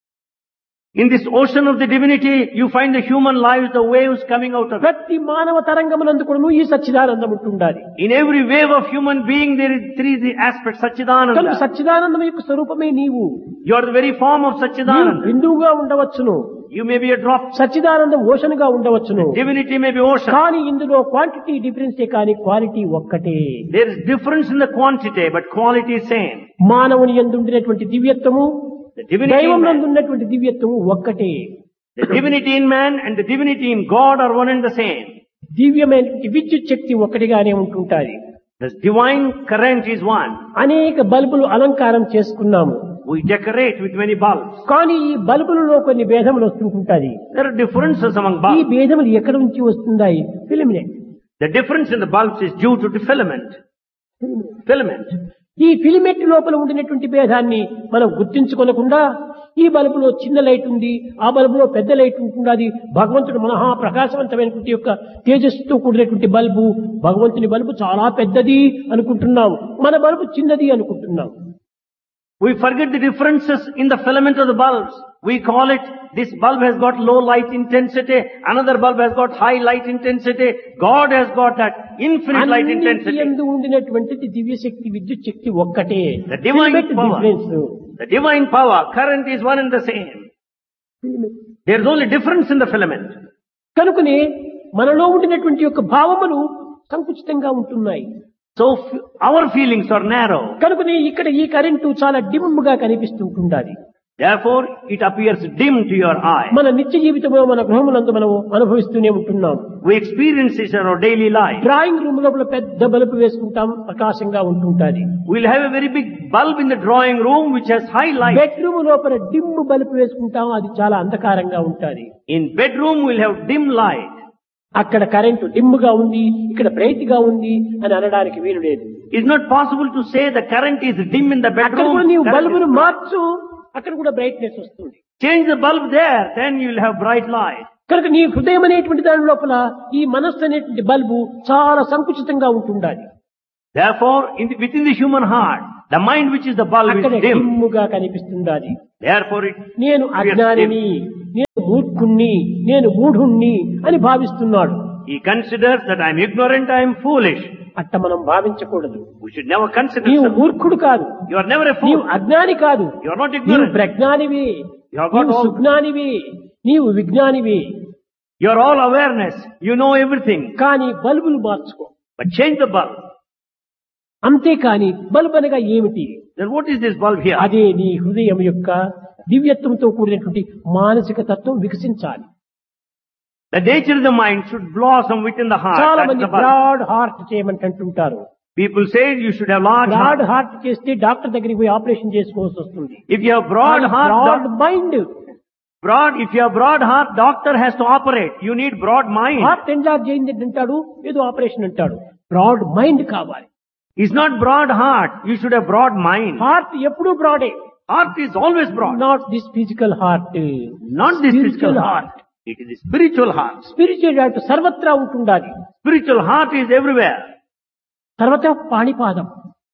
In this ocean of the divinity, you find the human lives, the waves coming out of it. ప్రతి మానవ తరంగమునందు కూడాను ఈ సచ్చిదానందం ఉంటుండాలి. In every wave of human being, there is three aspects, కనుక Satchidananda. సచ్చిదానందం యొక్క స్వరూపమే నీవు. You are the very form of నీవు Satchidananda. బిందువుగా ఉండవచ్చును, You may be a drop. సచ్చిదానందం ocean గా ఉండవచ్చును. Divinity may be ocean. కానీ ఇందులో క్వాంటిటీ డిఫరెన్సే కానీ క్వాలిటీ ఒక్కటే. There is difference in the quantity, but quality is same. మానవుని యందు ఉండినటువంటి దివ్యత్వము The divinity దైవం in నందు man, ఉన్నటువంటి దివ్యత్వము ఒక్కటే. the divinity in man and the divinity in God are one and the same. దివ్యమైనటువంటి విద్యుత్ శక్తి ఒక్కటిగానే ఉంటుంటాది. The divine current is one. అనేక బల్బులు అలంకారం చేసుకున్నాము, We decorate with many bulbs. కానీ ఈ బల్బులలో కొన్ని భేదములు వస్తుంటుంటాయి. There are differences among ఈ bulbs. భేదములు ఎక్కడి నుంచి వస్తున్నాయి? Filament. The difference in the bulbs is due to the filament. Filament. ఈ ఫిలమెంట్ లోపల ఉండినటువంటి భేదాన్ని మనం గుర్తించుకోనకుండా ఈ బల్బులో చిన్న లైట్ ఉంది, ఆ బల్బులో పెద్ద లైట్ ఉంటున్నది, భగవంతుడు మహా ప్రకాశవంతమైనటువంటి యొక్క తేజస్సుతో కూడినటువంటి బల్బు, భగవంతుని బల్బు చాలా పెద్దది అనుకుంటున్నాం, మన బల్బు చిన్నది అనుకుంటున్నాం. We forget the differences in the filament of the bulbs. We call it, this bulb has got low light intensity, another bulb has got high light intensity, God has got that infinite light అన్నింటి intensity. యందు ఉండినటువంటిది దివ్య శక్తి, విద్యుత్ శక్తి ఒక్కటే. The divine Filament power. difference. The divine power, current is one and the same. There is only difference in the filament. కనుకనే మనలో ఉండినటువంటి యొక్క భావములు సంకుచితంగా ఉంటున్నాయి. So our feelings are narrow. కనుకనే ఇక్కడ ఈ కరెంటు చాలా డిమ్ గా కనిపిస్తుంటుండాలి. Therefore, it appears dim to your eye. మన నిత్య జీవితంలో మన గృహములందు మనం అనుభవిస్తూనే ఉంటున్నాం. We experience this in our daily life. Drawing room లోపల పెద్ద బల్బు వేసుకుంటాం, ప్రకాశంగా ఉంటుంటాది. We'll have a very big bulb in the drawing room which has high light. Bedroom లోపల డిమ్ బల్బు వేసుకుంటాం, అది చాలా అంధకారంగా ఉంటుంది. In bedroom, we'll have dim light. అక్కడ current dim గా ఉంది, ఇక్కడ బ్రైట్ గా ఉంది అని అనడానికి వీలు లేదు. It's not possible to say the current is dim in the అక్కడ కూడా bedroom. నీవు current బల్బును is bright. మార్చు, అక్కడ కూడా బ్రైట్నెస్ వస్తుంది. Change the bulb there, then you will have bright light. కనుక నీ హృదయం అనేటువంటి దాని లోపల ఈ మనస్సు అనేటువంటి బల్బు చాలా సంకుచితంగా ఉంటుండాలి. Therefore, within the human heart, the mind which is the bulb అక్కడ is dim. డిమ్ముగా కనిపిస్తుండాలి. Therefore, నేను అజ్ఞానిని, నేను మూర్ఖుణ్ణి, నేను మూఢుణ్ణి అని భావిస్తున్నాడు. he considers that I am ignorant, I am foolish. అట్ట మనం భావించకూడదు. We should never consider నీవు such. మూర్ఖుడు కాదు, You are never a నీవు fool. అజ్ఞాని కాదు, You are not నీవు ignorant. ప్రజ్ఞానివి, You have got నీవు all. సుజ్ఞానివి, నీవు విజ్ఞానివి. You are all awareness. You know everything. కానీ బల్బులు మార్చుకో. But change the bulb. అంతేకాని బల్బ్ అనగా ఏమిటి? Then what is this bulb here? అదే నీ హృదయం యొక్క దివ్యత్వంతో కూడినటువంటి మానసిక తత్వం వికసించాలి. The nature of the mind should blossom within the heart. చాలా That's మంది the bulb. బ్రాడ్ హార్ట్ చేయమని అంటుంటారు. People say you should have large broad heart. Heart చేస్తే డాక్టర్ దగ్గరికి పోయి ఆపరేషన్ చేసుకోవాల్సి వస్తుంది. If you have broad heart, broad mind, if you have broad heart, doctor has to operate. You need broad mind. Heart ఎంలార్జ్ అయింది అంటాడు, ఏదో operation అంటాడు. Broad mind కావాలి. It's not broad heart. You should have broad mind. Heart ఎప్పుడూ బ్రాడే. Heart is always broad. Not this physical heart, Not this physical heart. It is the spiritual heart. Spiritual heart సర్వత్రా ఉంటుండాలి. Spiritual heart is everywhere. సర్వత పాణిపాదం,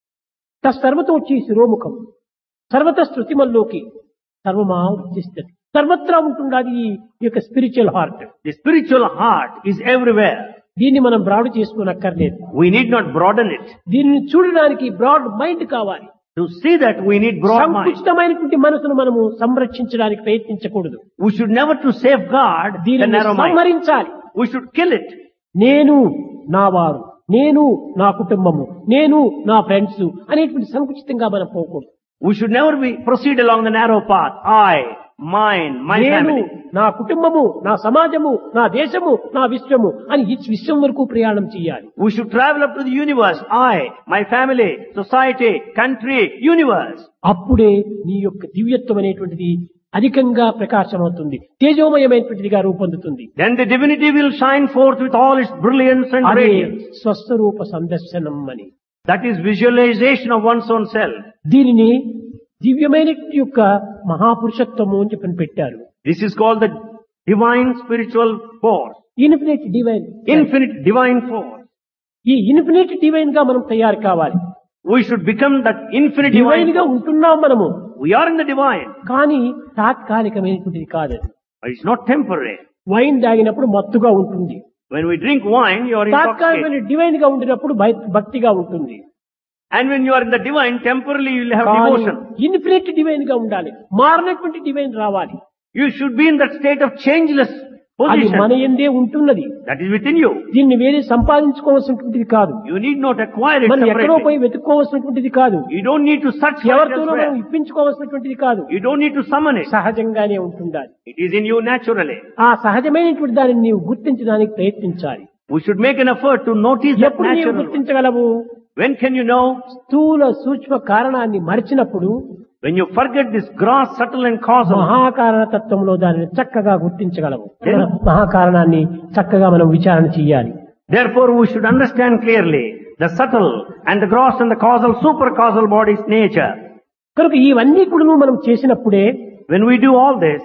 తస్సర్వతో వచ్చి శిరోముఖం, సర్వత శృతిమల్లోకి సర్వమా ఉచ్చిస్తుంది. సర్వత్రా ఉంటుండాలి ఈ యొక్క spiritual heart. The spiritual heart is everywhere. దీన్ని మనం broad చేసుకోనక్కర్లేదు. We need not broaden it. దీనిని చూడడానికి బ్రాడ్ మైండ్ కావాలి. To see that we need broad mind. సంకుచితమైనటువంటి మనసును మనము సంరక్షించడానికి ప్రయత్నించకూడదు. We should never to safeguard the దీనిని narrow mind. సంహరించాలి. We should kill it. నేను నా వారు, నేను నా కుటుంబము, నేను నా ఫ్రెండ్స్ అనేటువంటి సంకుచితంగా మనం పోకూడదు. We should never proceed along the narrow path. I, mine, my నేను family. నా కుటుంబము, నా సమాజము, నా దేశము, నా విశ్వము అని ఈ విశ్వం వరకు ప్రయాణం చేయాలి. We should travel up to the universe. I, my family, society, country, universe. అప్పుడే నీ యొక్క దివ్యత్వం అనేటువంటిది అధికంగా ప్రకాశమవుతుంది, తేజోమయమైనటువంటిదిగా రూపొందుతుంది. Then the divinity will shine forth with all its brilliance and అదే radiance. స్వస్వరూప సందర్శనం అని. That is visualization of one's own self. దీనిని దివ్యమైన యొక్క మహాపురుషత్వము అని చెప్పని పెట్టారు. This is called the divine spiritual force. Infinite divine. Infinite divine force. ఈ ఇన్ఫినిట్ డివైన్ గా మనం తయారు కావాలి. We should become that infinite divine divine గా force. ఉంటున్నాం మనము, We are in the divine. కానీ తాత్కాలికమైనటువంటిది కాదు. But it's not temporary. Wine తాగినప్పుడు మత్తుగా ఉంటుంది, When we drink wine, you are intoxicated. తాత్కాలికమైన డివైన్ గా ఉండినప్పుడు భక్తిగా ఉంటుంది. And when you are in the divine, temporarily you will have devotion. Infinite divine గా ఉండాలి, మారినటువంటి డివైన్ రావాలి. You should be in that state of changeless అది మన position. యందే ఉంటున్నది. That is within you. దీన్ని వేరే సంపాదించుకోవాల్సినటువంటిది కాదు, You need not acquire it మనం ఎక్కడో separately. పోయి వెతుక్కోవాల్సినటువంటిది కాదు, You don't need to search for it ఎవరితోనో మనం elsewhere. ఇప్పించుకోవాల్సినటువంటిది కాదు. You don't need to summon it. సహజంగానే ఉంటుండాలి. It is in you naturally. ఆ సహజమైనటువంటి దానిని నీవు గుర్తించడానికి ప్రయత్నించాలి. We should make an effort to notice that ఎప్పుడు నీవు natural. గుర్తించగలవు? When can you know? స్థూల సూక్ష్మ కారణాన్ని మరిచినప్పుడు When you forget this gross, subtle and causal. మహాకారణ తత్వంలో దానిని చక్కగా గుర్తించగలవు. మహాకారణాన్ని చక్కగా మనం విచారణ చేయాలి. Therefore, we should understand clearly the subtle and the gross and the causal, super causal body's nature. కనుక ఇవన్నీ కూడా మనం చేసినప్పుడే When we do all this,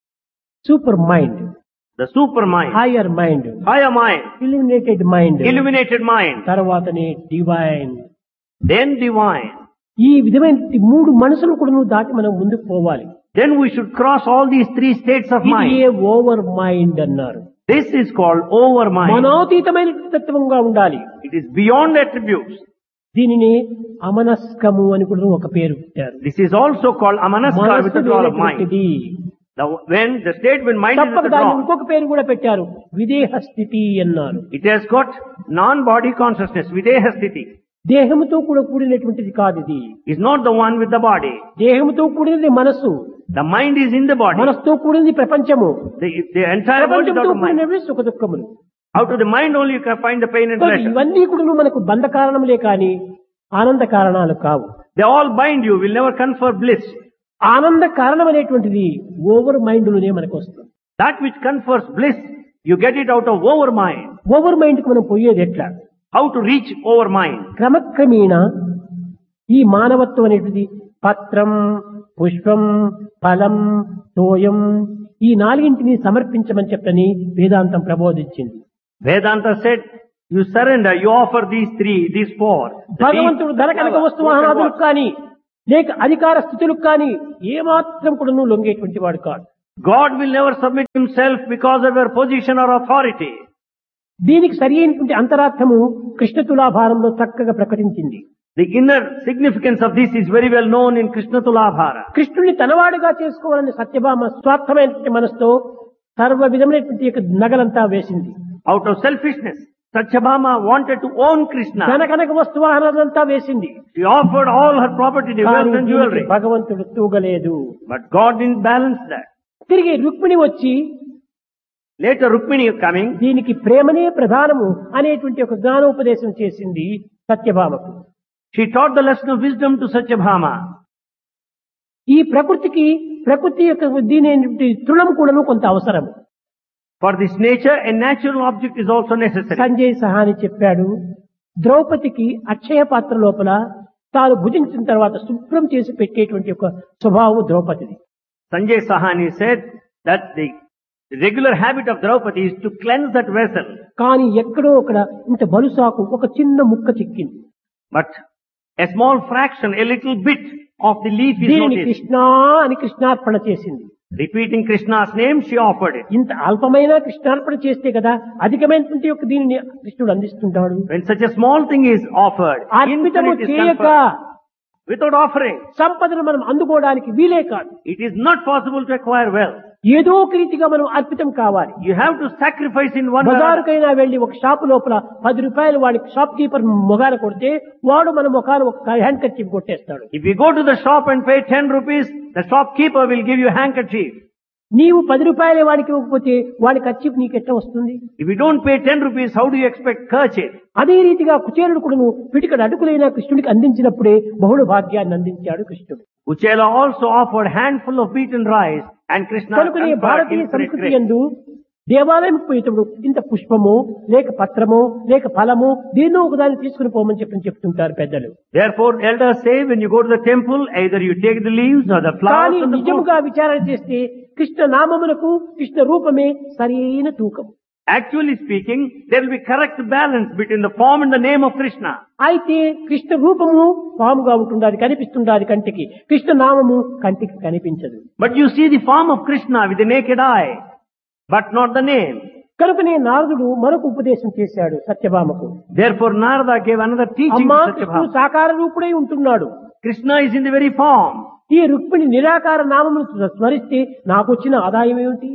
super mind, the super mind, hire mind, higher mind, illuminated mind, illuminated mind, తర్వాతనే divine, then divine. ఈ విధమైన మూడు మనసులు కూడా దాటి మనం ముందుకు పోవాలి. Then we should cross all these three states of ఇది mind. ఓవర్ మైండ్ అన్నారు. This is called over mind. మనోతీతమైన తత్వంగా ఉండాలి. It is beyond attributes. దీనిని అమనస్కము అని కూడా ఒక పేరు పెట్టారు. This is also called amanaskar, మనస్సు withdrawal of mind. వేరేటువంటిది. When the state when mind is తప్పక దాన్ని withdrawn, ఇంకొక పేరు కూడా పెట్టారు, విదేహ స్థితి అన్నారు. it has got non-body consciousness, videha sthiti. దేహముతో కూడా కూడినటువంటిది కాదు ఇది. Is not the one with the body. దేహముతో కూడినది మనసు, The mind is in the body. మనసుతో కూడినది ప్రపంచము, The entire world is out ప్రపంచంతో of mind. కూడినవి సుఖ దుఃఖములు. Out of the mind only you can find the pain and కనుక pleasure. ఇవన్నీ కూడా మనకు బంధ కారణములే కాని ఆనంద కారణాలు కావు. They all bind you, will never confer bliss. ఆనంద కారణం అనేటువంటిది ఓవర్ మైండ్ లోనే మనకు వస్తుంది. That which confers bliss, you get it out of over mind. Over mind కి మనం పోయేది ఎట్లా? How to reach over mind? క్రమక్రమేణా ఈ మానవత్వం అనేటిది పత్రం, పుష్పం, ఫలం, తోయం ఈ నాలుగింటిని సమర్పించమని చెప్పని వేదాంతం ప్రబోధించింది. Vedanta said, you surrender, you offer these three, these four. భగవంతుడు ధన కనక వస్తు వాహనాదులకు కానీ లేక అధికార స్థితులకు కానీ ఏమాత్రం కూడా లొంగేటువంటి వాడు కాదు. God will never submit himself because of your position or authority. దీనికి సరి అయినటువంటి అంతరార్థము కృష్ణ తులాభారంలో చక్కగా ప్రకటించింది. The inner significance of this is very well known in Krishna Tulabhara. కృష్ణుని తనవాడుగా చేసుకోవాలని సత్యభామ స్వార్థమైనటువంటి మనసుతో సర్వ విధమైనటువంటి యొక్క నగలంతా వేసింది. Out of selfishness, Satyabhama wanted to own Krishna. కనకనక వస్తువాహనాలంతా వేసింది. She offered all her property, the wealth and jewelry. భగవంతుడు తూగలేదు. But God didn't balance that. తిరిగి రుక్మిణి వచ్చి Later Rukmini coming, దీనికి ప్రేమనే ప్రధానము అనేటువంటి ఒక జ్ఞానోపదేశం చేసింది సత్యభామకు. she taught the lesson of wisdom to Satyabhama. ఈ ప్రకృతి యొక్క దీని తృణం కూడాను కొంత అవసరం. For this nature, a natural object is also necessary. Sanjay Sahani చెప్పాడు, ద్రౌపదికి అక్షయ పాత్ర లోపల తాను భుజించిన తర్వాత శుభ్రం చేసి పెట్టేటువంటి ఒక స్వభావం ద్రౌపదిది. Sanjay Sahani said that the regular habit of Draupadi is to cleanse that vessel. కానీ ఎక్కడో అక్కడ ఇంత బలుసాకు ఒక చిన్న ముక్క చిక్కింది. But a small fraction, a little bit of the leaf is దీనిని noticed. కృష్ణ అని కృష్ణార్పణ చేసింది. Repeating Krishna's name, she offered it. ఇంత అల్పమైన కృష్ణార్పణ చేస్తే కదా అధికమైనటువంటి యొక్క దీనిని కృష్ణుడు అందిస్తుంటాడు. When such a small thing is offered, అర్పితము infinite is చేయక conferred. Without offering, సంపదను మనం అందుకోవడానికి వీలే కాదు. it is not possible to acquire wealth. ఏదో ఒక రీతిగా మనం అర్పితం కావాలి. You have to sacrifice in one way. బజారుకైనా వెళ్లి ఒక షాపు లోపల 10 రూపాయలు వాడికి షాప్ కీపర్ మొగాన కొడితే వాడు మన ముఖాన్ని ఒక hand kerchief కొట్టేస్తాడు. If you go to the shop and pay 10 rupees, the shopkeeper will give you a handkerchief. నీవు 10 రూపాయలే వాడికి ఇవ్వకపోతే వాడి కర్చీఫ్ నీకు ఎట్లా వస్తుంది? If you don't pay 10 rupees, how do you expect kerchief? అదే రీతిగా కుచేలుడు కూడాను పిటికడు అడుగులైన కృష్ణుడికి అందించినప్పుడే బహుళ భాగ్యాన్ని అందించాడు కృష్ణుడు. Uchela also offered handful of beaten rice and Krishna కనుకనే conferred భారతీయ infinite సంస్కృతి grace. యందు దేవాలయం పోయేటప్పుడు ఇంత పుష్పము లేక పత్రము లేక ఫలము దీన్నో ఒకదాన్ని తీసుకుని పోమని చెప్తుంటారు పెద్దలు. Therefore, elders say when you go to the temple, either you take the leaves or the flowers కానీ or the fruit. నిజముగా విచారణ చేస్తే కృష్ణ నామమునకు కృష్ణ రూపమే సరైన తూకం. Actually speaking, there will be correct balance between the form and the name of Krishna. అయితే కృష్ణ రూపము పాముగా ఉంటుండాలి, కనిపిస్తుండాలి కంటికి. కృష్ణ నామము కంటికి కనిపించదు. But you see the form of Krishna with the naked eye, but not the name. కనుకనే నారదుడు మరొక ఉపదేశం చేశాడు సత్యభామకు. Therefore, Narada gave another teaching అమ్మా to కృష్ణుడు Satyabhama. సాకార రూపుడై ఉంటున్నాడు. Krishna is in the very form. ఈ రుక్మిణి నిరాకార నామమును స్మరిస్తే నాకు వచ్చిన ఆదాయం ఏమిటి?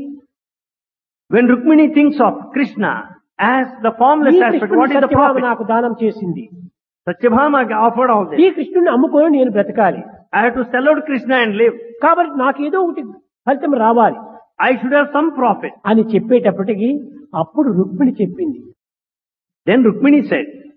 When Rukmini thinks of Krishna as the formless ఈ aspect, కృష్ణుని what is the Satyabhama profit? నాకు దానం చేసింది. Satyabhama offered all ఈ this. కృష్ణుని అమ్ముకొని నేను బ్రతకాలి. I have to sell out Krishna and live. కాబట్టి నాకు ఏదో ఒకటి ఫలితం రావాలి I should have some profit. అని చెప్పేటప్పటికి అప్పుడు రుక్మిణి చెప్పింది, Then Rukmini said,